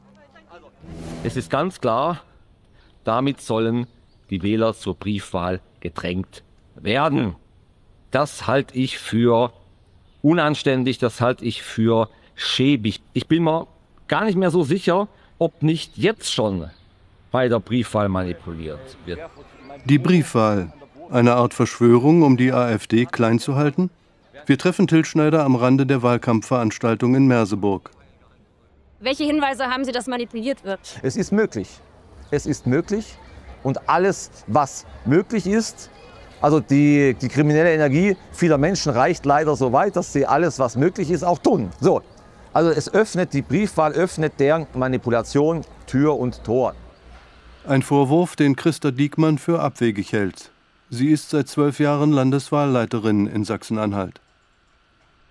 Es ist ganz klar, damit sollen die Wähler zur Briefwahl gedrängt werden. Das halte ich für unanständig, das halte ich für schäbig. Ich bin mir gar nicht mehr so sicher, ob nicht jetzt schon bei der Briefwahl manipuliert wird. Die Briefwahl, eine Art Verschwörung, um die AfD klein zu halten? Wir treffen Tillschneider am Rande der Wahlkampfveranstaltung in Merseburg. Welche Hinweise haben Sie, dass manipuliert wird? Es ist möglich. Es ist möglich. Und alles, was möglich ist, also die kriminelle Energie vieler Menschen reicht leider so weit, dass sie alles, was möglich ist, auch tun. So. Also die Briefwahl öffnet der Manipulation Tür und Tor. Ein Vorwurf, den Christa Diekmann für abwegig hält. Sie ist seit 12 Jahren Landeswahlleiterin in Sachsen-Anhalt.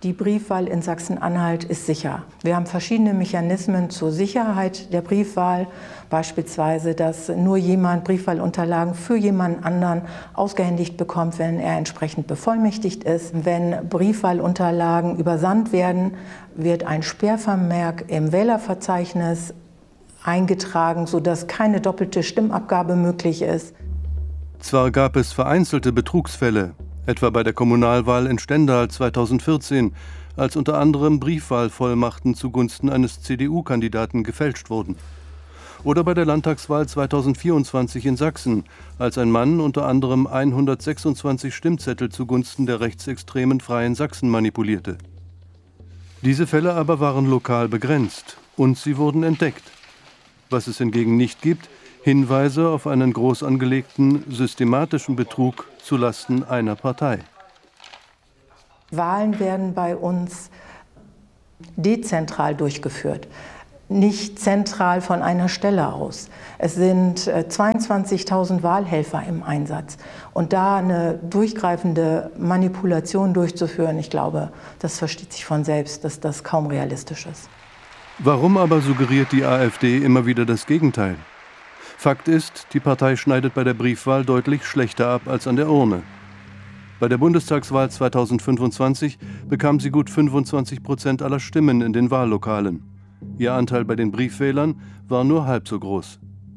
Die Briefwahl in Sachsen-Anhalt ist sicher. Wir haben verschiedene Mechanismen zur Sicherheit der Briefwahl, beispielsweise, dass nur jemand Briefwahlunterlagen für jemanden anderen ausgehändigt bekommt, wenn er entsprechend bevollmächtigt ist. Wenn Briefwahlunterlagen übersandt werden, wird ein Sperrvermerk im Wählerverzeichnis eingetragen, sodass keine doppelte Stimmabgabe möglich ist. Zwar gab es vereinzelte Betrugsfälle, etwa bei der Kommunalwahl in Stendal 2014, als unter anderem Briefwahlvollmachten zugunsten eines CDU-Kandidaten gefälscht wurden. Oder bei der Landtagswahl 2024 in Sachsen, als ein Mann unter anderem 126 Stimmzettel zugunsten der rechtsextremen Freien Sachsen manipulierte. Diese Fälle aber waren lokal begrenzt und sie wurden entdeckt. Was es hingegen nicht gibt, Hinweise auf einen groß angelegten, systematischen Betrug zulasten einer Partei. Wahlen werden bei uns dezentral durchgeführt, nicht zentral von einer Stelle aus. Es sind 22.000 Wahlhelfer im Einsatz. Und da eine durchgreifende Manipulation durchzuführen, ich glaube, das versteht sich von selbst, dass das kaum realistisch ist. Warum aber suggeriert die AfD immer wieder das Gegenteil? Fakt ist, die Partei schneidet bei der Briefwahl deutlich schlechter ab als an der Urne. Bei der Bundestagswahl 2025 bekam sie gut 25% aller Stimmen in den Wahllokalen. Ihr Anteil bei den Briefwählern war nur halb so groß.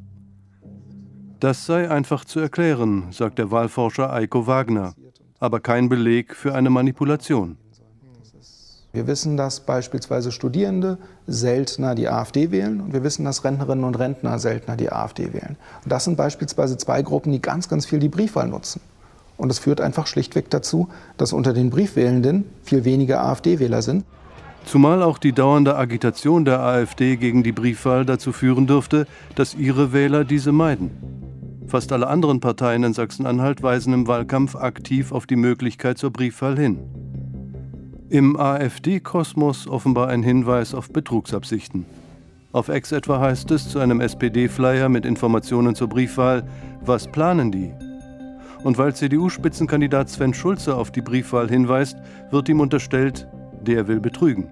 Das sei einfach zu erklären, sagt der Wahlforscher Eiko Wagner, aber kein Beleg für eine Manipulation. Wir wissen, dass beispielsweise Studierende seltener die AfD wählen und wir wissen, dass Rentnerinnen und Rentner seltener die AfD wählen. Und das sind beispielsweise zwei Gruppen, die ganz viel die Briefwahl nutzen. Und es führt einfach schlichtweg dazu, dass unter den Briefwählenden viel weniger AfD-Wähler sind. Zumal auch die dauernde Agitation der AfD gegen die Briefwahl dazu führen dürfte, dass ihre Wähler diese meiden. Fast alle anderen Parteien in Sachsen-Anhalt weisen im Wahlkampf aktiv auf die Möglichkeit zur Briefwahl hin. Im AfD-Kosmos offenbar ein Hinweis auf Betrugsabsichten. Auf X etwa heißt es zu einem SPD-Flyer mit Informationen zur Briefwahl: Was planen die? Und weil CDU-Spitzenkandidat Sven Schulze auf die Briefwahl hinweist, wird ihm unterstellt, der will betrügen.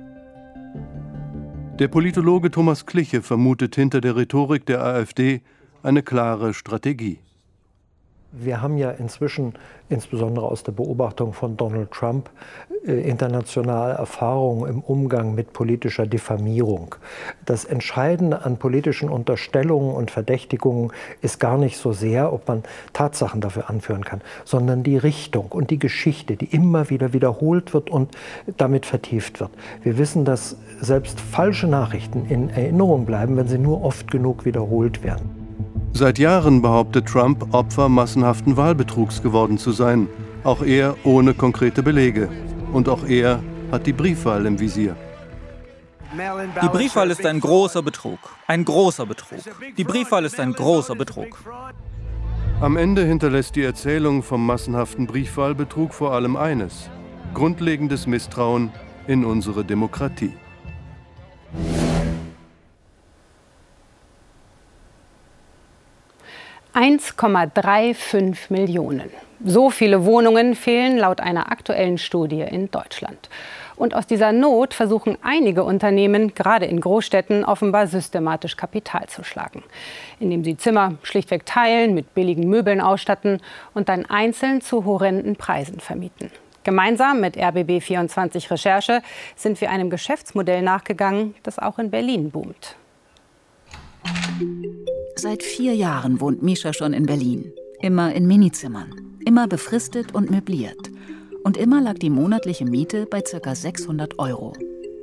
Der Politologe Thomas Kliche vermutet hinter der Rhetorik der AfD eine klare Strategie. Wir haben ja inzwischen, insbesondere aus der Beobachtung von Donald Trump, internationale Erfahrungen im Umgang mit politischer Diffamierung. Das Entscheidende an politischen Unterstellungen und Verdächtigungen ist gar nicht so sehr, ob man Tatsachen dafür anführen kann, sondern die Richtung und die Geschichte, die immer wieder wiederholt wird und damit vertieft wird. Wir wissen, dass selbst falsche Nachrichten in Erinnerung bleiben, wenn sie nur oft genug wiederholt werden. Seit Jahren behauptet Trump, Opfer massenhaften Wahlbetrugs geworden zu sein. Auch er ohne konkrete Belege. Und auch er hat die Briefwahl im Visier. Die Briefwahl ist ein großer Betrug. Ein großer Betrug. Die Briefwahl ist ein großer Betrug. Am Ende hinterlässt die Erzählung vom massenhaften Briefwahlbetrug vor allem eines: grundlegendes Misstrauen in unsere Demokratie. $1,35 Millionen. So viele Wohnungen fehlen laut einer aktuellen Studie in Deutschland. Und aus dieser Not versuchen einige Unternehmen, gerade in Großstädten, offenbar systematisch Kapital zu schlagen. Indem sie Zimmer schlichtweg teilen, mit billigen Möbeln ausstatten und dann einzeln zu horrenden Preisen vermieten. Gemeinsam mit RBB24 Recherche sind wir einem Geschäftsmodell nachgegangen, das auch in Berlin boomt. Seit 4 Jahren wohnt Mischa schon in Berlin. Immer in Minizimmern, immer befristet und möbliert. Und immer lag die monatliche Miete bei ca. 600 €.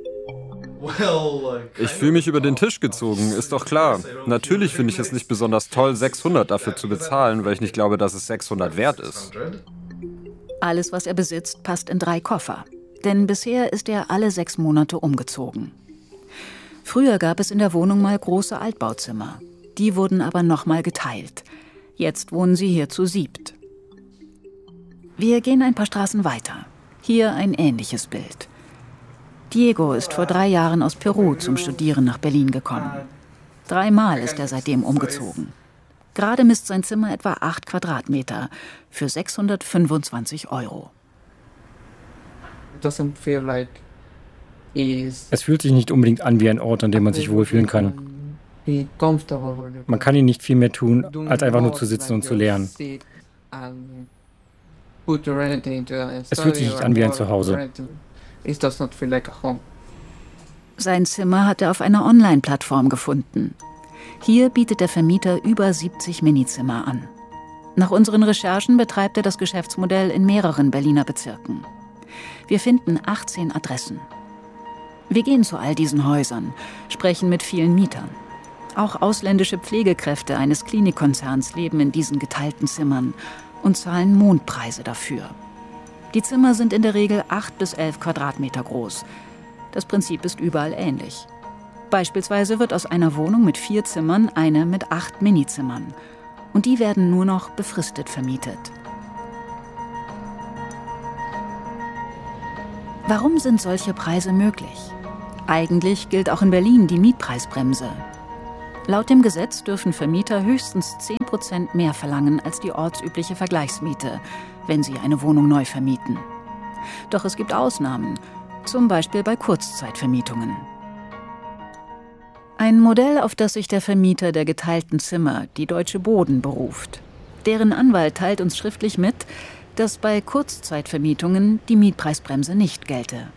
Ich fühle mich über den Tisch gezogen, ist doch klar. Natürlich finde ich es nicht besonders toll, 600 dafür zu bezahlen, weil ich nicht glaube, dass es 600 wert ist. Alles, was er besitzt, passt in 3 Koffer. Denn bisher ist er alle 6 Monate umgezogen. Früher gab es in der Wohnung mal große Altbauzimmer. Die wurden aber nochmal geteilt. Jetzt wohnen sie hier zu 7. Wir gehen ein paar Straßen weiter. Hier ein ähnliches Bild. Diego ist vor 3 Jahren aus Peru zum Studieren nach Berlin gekommen. 3-mal ist er seitdem umgezogen. Gerade misst sein Zimmer etwa 8 Quadratmeter für 625 €. Es fühlt sich nicht unbedingt an wie ein Ort, an dem man sich wohlfühlen kann. Man kann hier nicht viel mehr tun, als einfach nur zu sitzen und zu lernen. Es fühlt sich nicht an wie ein Zuhause. Sein Zimmer hat er auf einer Online-Plattform gefunden. Hier bietet der Vermieter über 70 Minizimmer an. Nach unseren Recherchen betreibt er das Geschäftsmodell in mehreren Berliner Bezirken. Wir finden 18 Adressen. Wir gehen zu all diesen Häusern, sprechen mit vielen Mietern. Auch ausländische Pflegekräfte eines Klinikkonzerns leben in diesen geteilten Zimmern und zahlen Mondpreise dafür. Die Zimmer sind in der Regel 8 bis 11 Quadratmeter groß. Das Prinzip ist überall ähnlich. Beispielsweise wird aus einer Wohnung mit 4 Zimmern eine mit 8 Minizimmern. Und die werden nur noch befristet vermietet. Warum sind solche Preise möglich? Eigentlich gilt auch in Berlin die Mietpreisbremse. Laut dem Gesetz dürfen Vermieter höchstens 10% mehr verlangen als die ortsübliche Vergleichsmiete, wenn sie eine Wohnung neu vermieten. Doch es gibt Ausnahmen, zum Beispiel bei Kurzzeitvermietungen. Ein Modell, auf das sich der Vermieter der geteilten Zimmer, die Deutsche Boden, beruft. Deren Anwalt teilt uns schriftlich mit, dass bei Kurzzeitvermietungen die Mietpreisbremse nicht gelte.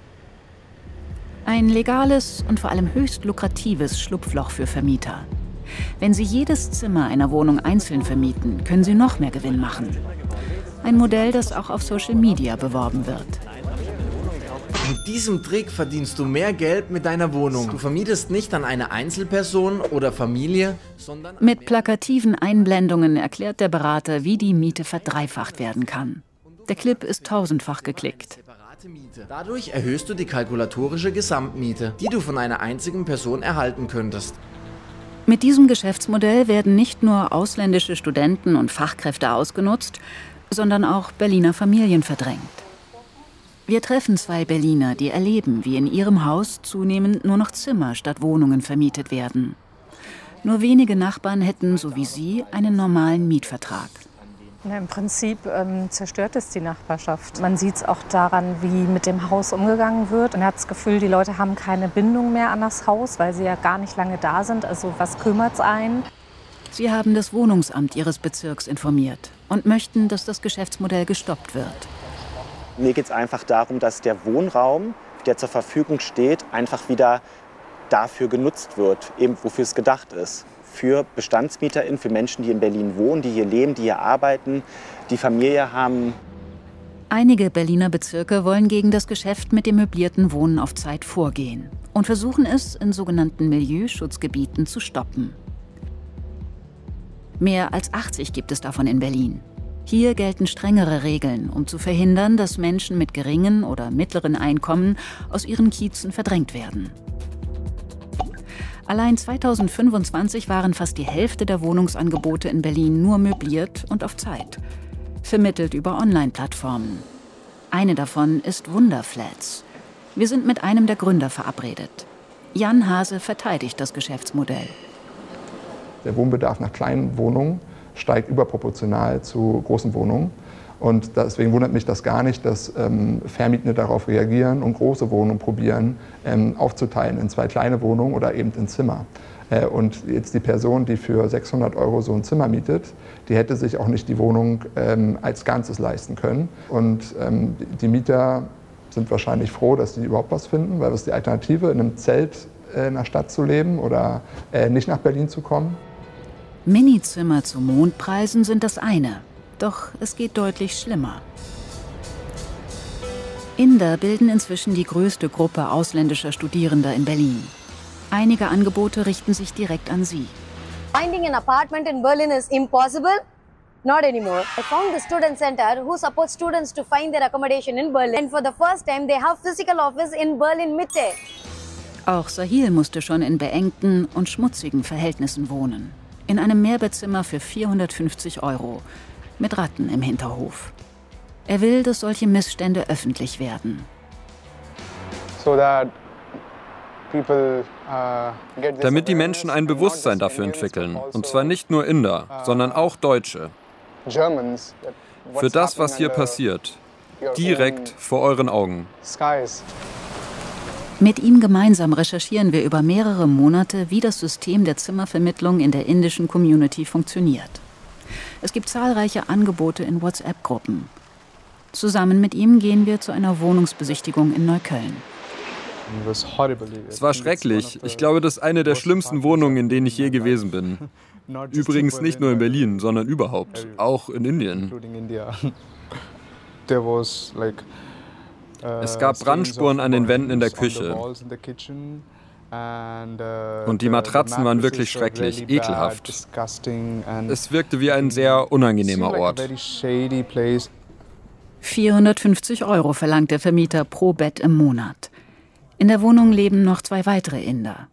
Ein legales und vor allem höchst lukratives Schlupfloch für Vermieter. Wenn sie jedes Zimmer einer Wohnung einzeln vermieten, können sie noch mehr Gewinn machen. Ein Modell, das auch auf Social Media beworben wird. Mit diesem Trick verdienst du mehr Geld mit deiner Wohnung. Du vermietest nicht an eine Einzelperson oder Familie, sondern... Mit plakativen Einblendungen erklärt der Berater, wie die Miete verdreifacht werden kann. Der Clip ist tausendfach geklickt. Dadurch erhöhst du die kalkulatorische Gesamtmiete, die du von einer einzigen Person erhalten könntest. Mit diesem Geschäftsmodell werden nicht nur ausländische Studenten und Fachkräfte ausgenutzt, sondern auch Berliner Familien verdrängt. Wir treffen 2 Berliner, die erleben, wie in ihrem Haus zunehmend nur noch Zimmer statt Wohnungen vermietet werden. Nur wenige Nachbarn hätten, so wie sie, einen normalen Mietvertrag. Im Prinzip zerstört es die Nachbarschaft. Man sieht es auch daran, wie mit dem Haus umgegangen wird. Man hat das Gefühl, die Leute haben keine Bindung mehr an das Haus, weil sie ja gar nicht lange da sind. Also was kümmert es einen? Sie haben das Wohnungsamt ihres Bezirks informiert und möchten, dass das Geschäftsmodell gestoppt wird. Mir geht es einfach darum, dass der Wohnraum, der zur Verfügung steht, einfach wieder dafür genutzt wird, eben wofür es gedacht ist. Für BestandsmieterInnen, für Menschen, die in Berlin wohnen, die hier leben, die hier arbeiten, die Familie haben. Einige Berliner Bezirke wollen gegen das Geschäft mit dem möblierten Wohnen auf Zeit vorgehen und versuchen es in sogenannten Milieuschutzgebieten zu stoppen. Mehr als 80 gibt es davon in Berlin. Hier gelten strengere Regeln, um zu verhindern, dass Menschen mit geringen oder mittleren Einkommen aus ihren Kiezen verdrängt werden. Allein 2025 waren fast die Hälfte der Wohnungsangebote in Berlin nur möbliert und auf Zeit, vermittelt über Online-Plattformen. Eine davon ist Wunderflats. Wir sind mit einem der Gründer verabredet. Jan Hase verteidigt das Geschäftsmodell. Der Wohnbedarf nach kleinen Wohnungen steigt überproportional zu großen Wohnungen. Und deswegen wundert mich das gar nicht, dass Vermietende darauf reagieren und große Wohnungen probieren aufzuteilen in 2 kleine Wohnungen oder eben in Zimmer. Und jetzt die Person, die für 600 € so ein Zimmer mietet, die hätte sich auch nicht die Wohnung als Ganzes leisten können. Und die Mieter sind wahrscheinlich froh, dass sie überhaupt was finden, weil was ist die Alternative, in einem Zelt in der Stadt zu leben oder nicht nach Berlin zu kommen. Minizimmer zu Mondpreisen sind das eine. Doch es geht deutlich schlimmer. Inder bilden inzwischen die größte Gruppe ausländischer Studierender in Berlin. Einige Angebote richten sich direkt an sie. Finding an apartment in Berlin is impossible. Not anymore. I found the student center who supports students to find their accommodation in Berlin. And for the first time they have physical office in Berlin Mitte. Auch Sahil musste schon in beengten und schmutzigen Verhältnissen wohnen. In einem Mehrbettzimmer für 450 €. Mit Ratten im Hinterhof. Er will, dass solche Missstände öffentlich werden. Damit die Menschen ein Bewusstsein dafür entwickeln. Und zwar nicht nur Inder, sondern auch Deutsche. Für das, was hier passiert. Direkt vor euren Augen. Mit ihm gemeinsam recherchieren wir über mehrere Monate, wie das System der Zimmervermittlung in der indischen Community funktioniert. Es gibt zahlreiche Angebote in WhatsApp-Gruppen. Zusammen mit ihm gehen wir zu einer Wohnungsbesichtigung in Neukölln. Es war schrecklich. Ich glaube, das ist eine der schlimmsten Wohnungen, in denen ich je gewesen bin. Übrigens nicht nur in Berlin, sondern überhaupt, auch in Indien. Es gab Brandspuren an den Wänden in der Küche. Und die Matratzen waren wirklich schrecklich, ekelhaft. Es wirkte wie ein sehr unangenehmer Ort. 450 € verlangt der Vermieter pro Bett im Monat. In der Wohnung leben noch 2 weitere Inder.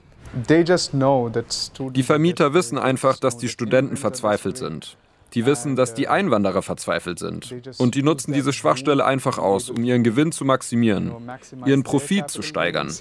Die Vermieter wissen einfach, dass die Studenten verzweifelt sind. Die wissen, dass die Einwanderer verzweifelt sind. Und die nutzen diese Schwachstelle einfach aus, um ihren Gewinn zu maximieren, ihren Profit zu steigern.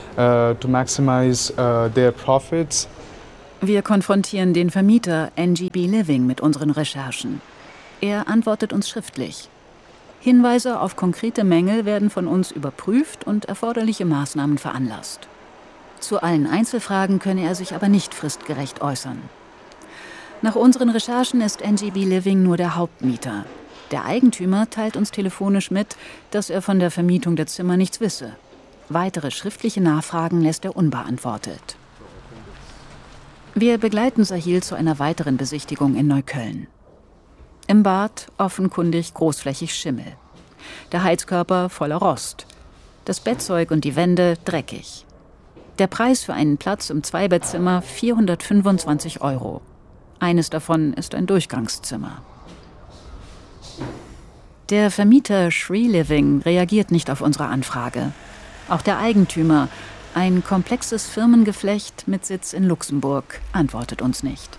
Wir konfrontieren den Vermieter NGB Living mit unseren Recherchen. Er antwortet uns schriftlich. Hinweise auf konkrete Mängel werden von uns überprüft und erforderliche Maßnahmen veranlasst. Zu allen Einzelfragen könne er sich aber nicht fristgerecht äußern. Nach unseren Recherchen ist NGB Living nur der Hauptmieter. Der Eigentümer teilt uns telefonisch mit, dass er von der Vermietung der Zimmer nichts wisse. Weitere schriftliche Nachfragen lässt er unbeantwortet. Wir begleiten Sahil zu einer weiteren Besichtigung in Neukölln. Im Bad offenkundig großflächig Schimmel. Der Heizkörper voller Rost. Das Bettzeug und die Wände dreckig. Der Preis für einen Platz im Zweibettzimmer 425 €. Eines davon ist ein Durchgangszimmer. Der Vermieter Shree Living reagiert nicht auf unsere Anfrage. Auch der Eigentümer, ein komplexes Firmengeflecht mit Sitz in Luxemburg, antwortet uns nicht.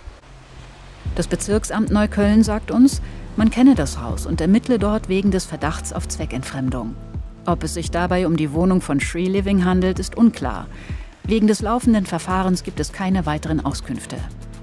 Das Bezirksamt Neukölln sagt uns, man kenne das Haus und ermittle dort wegen des Verdachts auf Zweckentfremdung. Ob es sich dabei um die Wohnung von Shree Living handelt, ist unklar. Wegen des laufenden Verfahrens gibt es keine weiteren Auskünfte.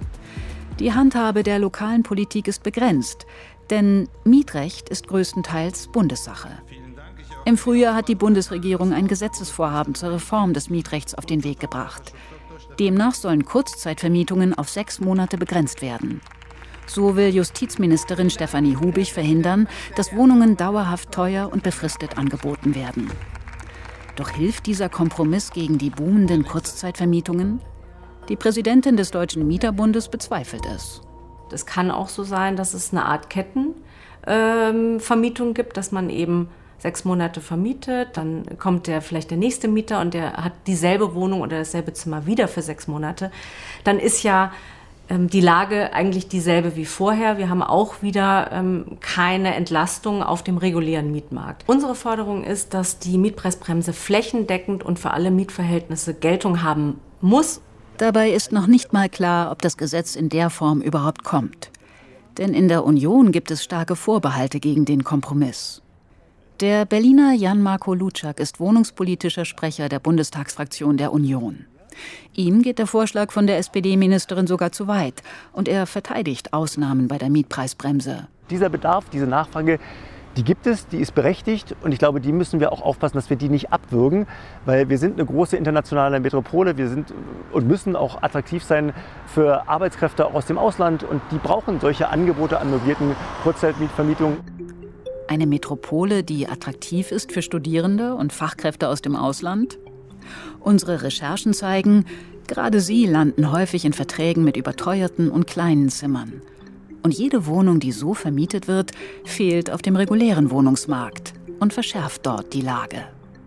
Die Handhabe der lokalen Politik ist begrenzt, denn Mietrecht ist größtenteils Bundessache. Im Frühjahr hat die Bundesregierung ein Gesetzesvorhaben zur Reform des Mietrechts auf den Weg gebracht. Demnach sollen Kurzzeitvermietungen auf 6 Monate begrenzt werden. So will Justizministerin Stefanie Hubig verhindern, dass Wohnungen dauerhaft teuer und befristet angeboten werden. Doch hilft dieser Kompromiss gegen die boomenden Kurzzeitvermietungen? Die Präsidentin des Deutschen Mieterbundes bezweifelt es. Es kann auch so sein, dass es eine Art Kettenvermietung gibt, dass man eben 6 Monate vermietet, dann kommt vielleicht der nächste Mieter und der hat dieselbe Wohnung oder dasselbe Zimmer wieder für 6 Monate. Dann ist ja die Lage eigentlich dieselbe wie vorher. Wir haben auch wieder keine Entlastung auf dem regulären Mietmarkt. Unsere Forderung ist, dass die Mietpreisbremse flächendeckend und für alle Mietverhältnisse Geltung haben muss. Dabei ist noch nicht mal klar, ob das Gesetz in der Form überhaupt kommt. Denn in der Union gibt es starke Vorbehalte gegen den Kompromiss. Der Berliner Jan-Marco Luczak ist wohnungspolitischer Sprecher der Bundestagsfraktion der Union. Ihm geht der Vorschlag von der SPD-Ministerin sogar zu weit und er verteidigt Ausnahmen bei der Mietpreisbremse. Dieser Bedarf, diese Nachfrage, die gibt es, die ist berechtigt und ich glaube, die müssen wir auch aufpassen, dass wir die nicht abwürgen, weil wir sind eine große internationale Metropole, wir sind und müssen auch attraktiv sein für Arbeitskräfte auch aus dem Ausland und die brauchen solche Angebote an möblierten Kurzzeitmietvermietungen. Eine Metropole, die attraktiv ist für Studierende und Fachkräfte aus dem Ausland? Unsere Recherchen zeigen, gerade sie landen häufig in Verträgen mit überteuerten und kleinen Zimmern. Und jede Wohnung, die so vermietet wird, fehlt auf dem regulären Wohnungsmarkt und verschärft dort die Lage.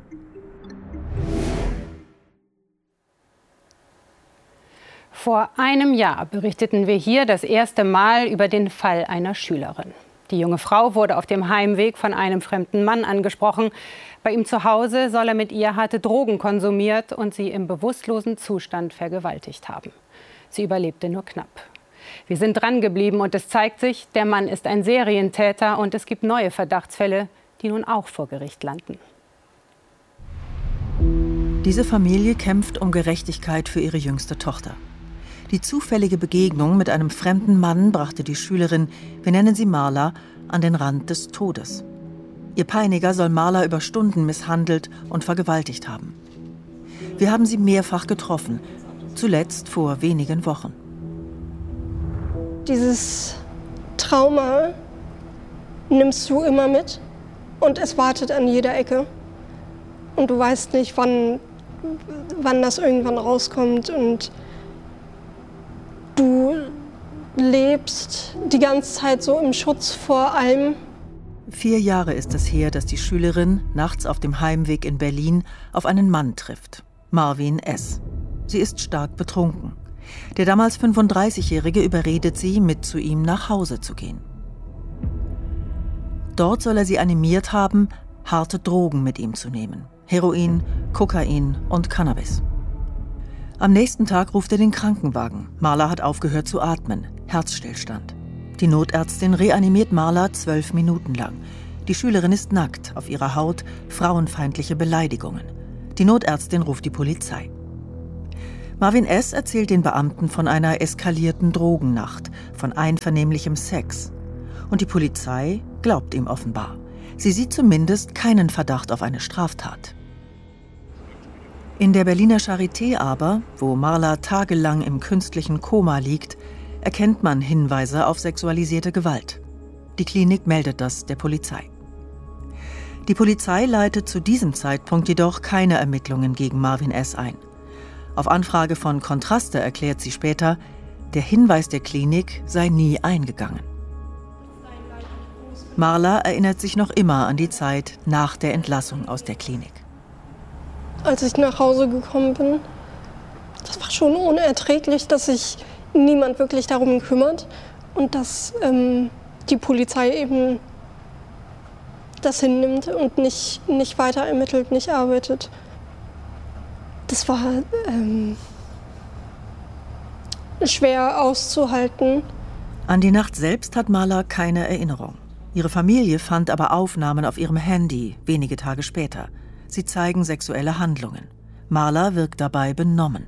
Vor einem Jahr berichteten wir hier das erste Mal über den Fall einer Schülerin. Die junge Frau wurde auf dem Heimweg von einem fremden Mann angesprochen. Bei ihm zu Hause soll er mit ihr harte Drogen konsumiert und sie im bewusstlosen Zustand vergewaltigt haben. Sie überlebte nur knapp. Wir sind dran geblieben und es zeigt sich, der Mann ist ein Serientäter und es gibt neue Verdachtsfälle, die nun auch vor Gericht landen. Diese Familie kämpft um Gerechtigkeit für ihre jüngste Tochter. Die zufällige Begegnung mit einem fremden Mann brachte die Schülerin, wir nennen sie Marla, an den Rand des Todes. Ihr Peiniger soll Marla über Stunden misshandelt und vergewaltigt haben. Wir haben sie mehrfach getroffen, zuletzt vor wenigen Wochen. Dieses Trauma nimmst du immer mit und es wartet an jeder Ecke. Und du weißt nicht, wann das irgendwann rauskommt. Und du lebst die ganze Zeit so im Schutz vor allem. 4 Jahre ist es her, dass die Schülerin nachts auf dem Heimweg in Berlin auf einen Mann trifft, Marvin S. Sie ist stark betrunken. Der damals 35-Jährige überredet sie, mit zu ihm nach Hause zu gehen. Dort soll er sie animiert haben, harte Drogen mit ihm zu nehmen. Heroin, Kokain und Cannabis. Am nächsten Tag ruft er den Krankenwagen. Marla hat aufgehört zu atmen, Herzstillstand. Die Notärztin reanimiert Marla 12 Minuten lang. Die Schülerin ist nackt, auf ihrer Haut frauenfeindliche Beleidigungen. Die Notärztin ruft die Polizei. Marvin S. erzählt den Beamten von einer eskalierten Drogennacht, von einvernehmlichem Sex. Und die Polizei glaubt ihm offenbar. Sie sieht zumindest keinen Verdacht auf eine Straftat. In der Berliner Charité aber, wo Marla tagelang im künstlichen Koma liegt, erkennt man Hinweise auf sexualisierte Gewalt. Die Klinik meldet das der Polizei. Die Polizei leitet zu diesem Zeitpunkt jedoch keine Ermittlungen gegen Marvin S. ein. Auf Anfrage von Kontraste erklärt sie später, der Hinweis der Klinik sei nie eingegangen. Marla erinnert sich noch immer an die Zeit nach der Entlassung aus der Klinik. Als ich nach Hause gekommen bin, das war schon unerträglich, dass sich niemand wirklich darum kümmert und dass die Polizei eben das hinnimmt und nicht weiter ermittelt, nicht arbeitet. Das war schwer auszuhalten. An die Nacht selbst hat Marla keine Erinnerung. Ihre Familie fand aber Aufnahmen auf ihrem Handy wenige Tage später. Sie zeigen sexuelle Handlungen. Marla wirkt dabei benommen.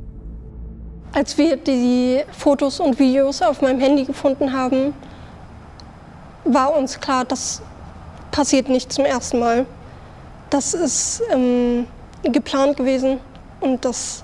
Als wir die Fotos und Videos auf meinem Handy gefunden haben, war uns klar, das passiert nicht zum ersten Mal. Das ist geplant gewesen und das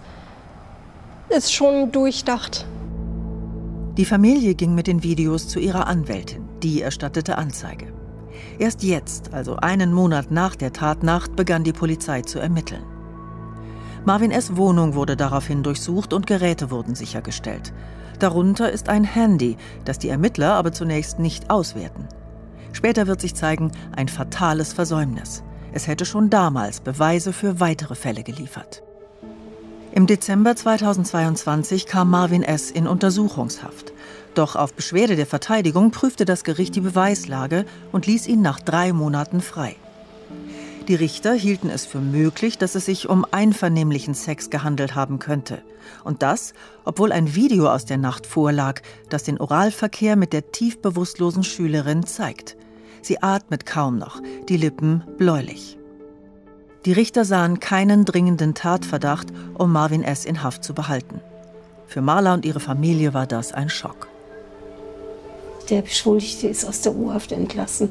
ist schon durchdacht. Die Familie ging mit den Videos zu ihrer Anwältin. Die erstattete Anzeige. Erst jetzt, also einen Monat nach der Tatnacht, begann die Polizei zu ermitteln. Marvin S. Wohnung wurde daraufhin durchsucht und Geräte wurden sichergestellt. Darunter ist ein Handy, das die Ermittler aber zunächst nicht auswerten. Später wird sich zeigen, ein fatales Versäumnis. Es hätte schon damals Beweise für weitere Fälle geliefert. Im Dezember 2022 kam Marvin S. in Untersuchungshaft. Doch auf Beschwerde der Verteidigung prüfte das Gericht die Beweislage und ließ ihn nach 3 Monaten frei. Die Richter hielten es für möglich, dass es sich um einvernehmlichen Sex gehandelt haben könnte. Und das, obwohl ein Video aus der Nacht vorlag, das den Oralverkehr mit der tief bewusstlosen Schülerin zeigt. Sie atmet kaum noch, die Lippen bläulich. Die Richter sahen keinen dringenden Tatverdacht, um Marvin S. in Haft zu behalten. Für Marla und ihre Familie war das ein Schock. Der Beschuldigte ist aus der U-Haft entlassen.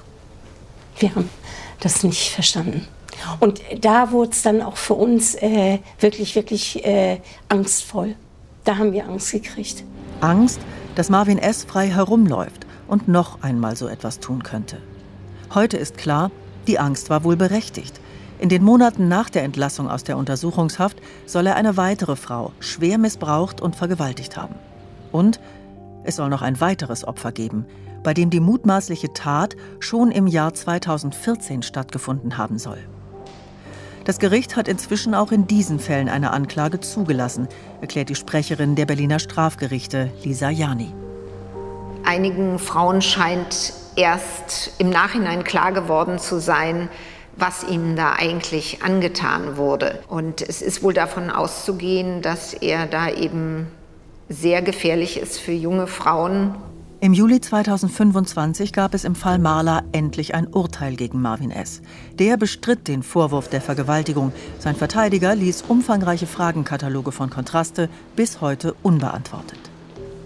Wir haben das nicht verstanden. Und da wurde es dann auch für uns wirklich angstvoll. Da haben wir Angst gekriegt. Angst, dass Marvin S. frei herumläuft und noch einmal so etwas tun könnte. Heute ist klar, die Angst war wohl berechtigt. In den Monaten nach der Entlassung aus der Untersuchungshaft soll er eine weitere Frau schwer missbraucht und vergewaltigt haben. Und es soll noch ein weiteres Opfer geben, bei dem die mutmaßliche Tat schon im Jahr 2014 stattgefunden haben soll. Das Gericht hat inzwischen auch in diesen Fällen eine Anklage zugelassen, erklärt die Sprecherin der Berliner Strafgerichte, Lisa Jani. Einigen Frauen scheint erst im Nachhinein klar geworden zu sein, was ihnen da eigentlich angetan wurde. Und es ist wohl davon auszugehen, dass er da eben sehr gefährlich ist für junge Frauen. Im Juli 2025 gab es im Fall Marla endlich ein Urteil gegen Marvin S. Der bestritt den Vorwurf der Vergewaltigung. Sein Verteidiger ließ umfangreiche Fragenkataloge von Kontraste bis heute unbeantwortet.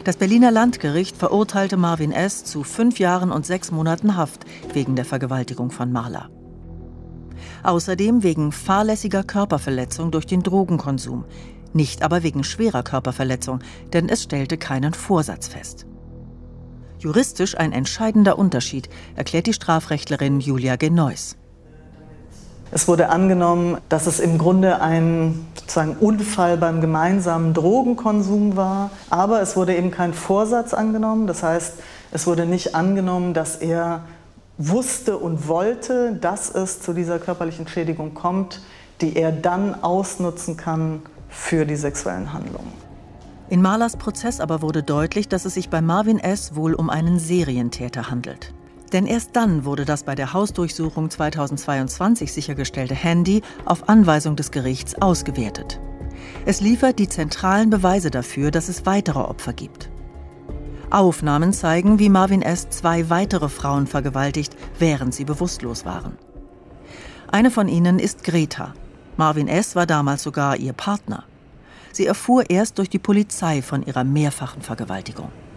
Das Berliner Landgericht verurteilte Marvin S. zu 5 Jahren und 6 Monaten Haft wegen der Vergewaltigung von Marla. Außerdem wegen fahrlässiger Körperverletzung durch den Drogenkonsum, nicht aber wegen schwerer Körperverletzung, denn es stellte keinen Vorsatz fest. Juristisch ein entscheidender Unterschied, erklärt die Strafrechtlerin Julia Genois. Es wurde angenommen, dass es im Grunde ein sozusagen Unfall beim gemeinsamen Drogenkonsum war, aber es wurde eben kein Vorsatz angenommen. Das heißt, es wurde nicht angenommen, dass er wusste und wollte, dass es zu dieser körperlichen Schädigung kommt, die er dann ausnutzen kann für die sexuellen Handlungen. In Marlas Prozess aber wurde deutlich, dass es sich bei Marvin S. wohl um einen Serientäter handelt. Denn erst dann wurde das bei der Hausdurchsuchung 2022 sichergestellte Handy auf Anweisung des Gerichts ausgewertet. Es liefert die zentralen Beweise dafür, dass es weitere Opfer gibt. Aufnahmen zeigen, wie Marvin S. 2 weitere Frauen vergewaltigt, während sie bewusstlos waren. Eine von ihnen ist Greta. Marvin S. war damals sogar ihr Partner. Sie erfuhr erst durch die Polizei von ihrer mehrfachen Vergewaltigung.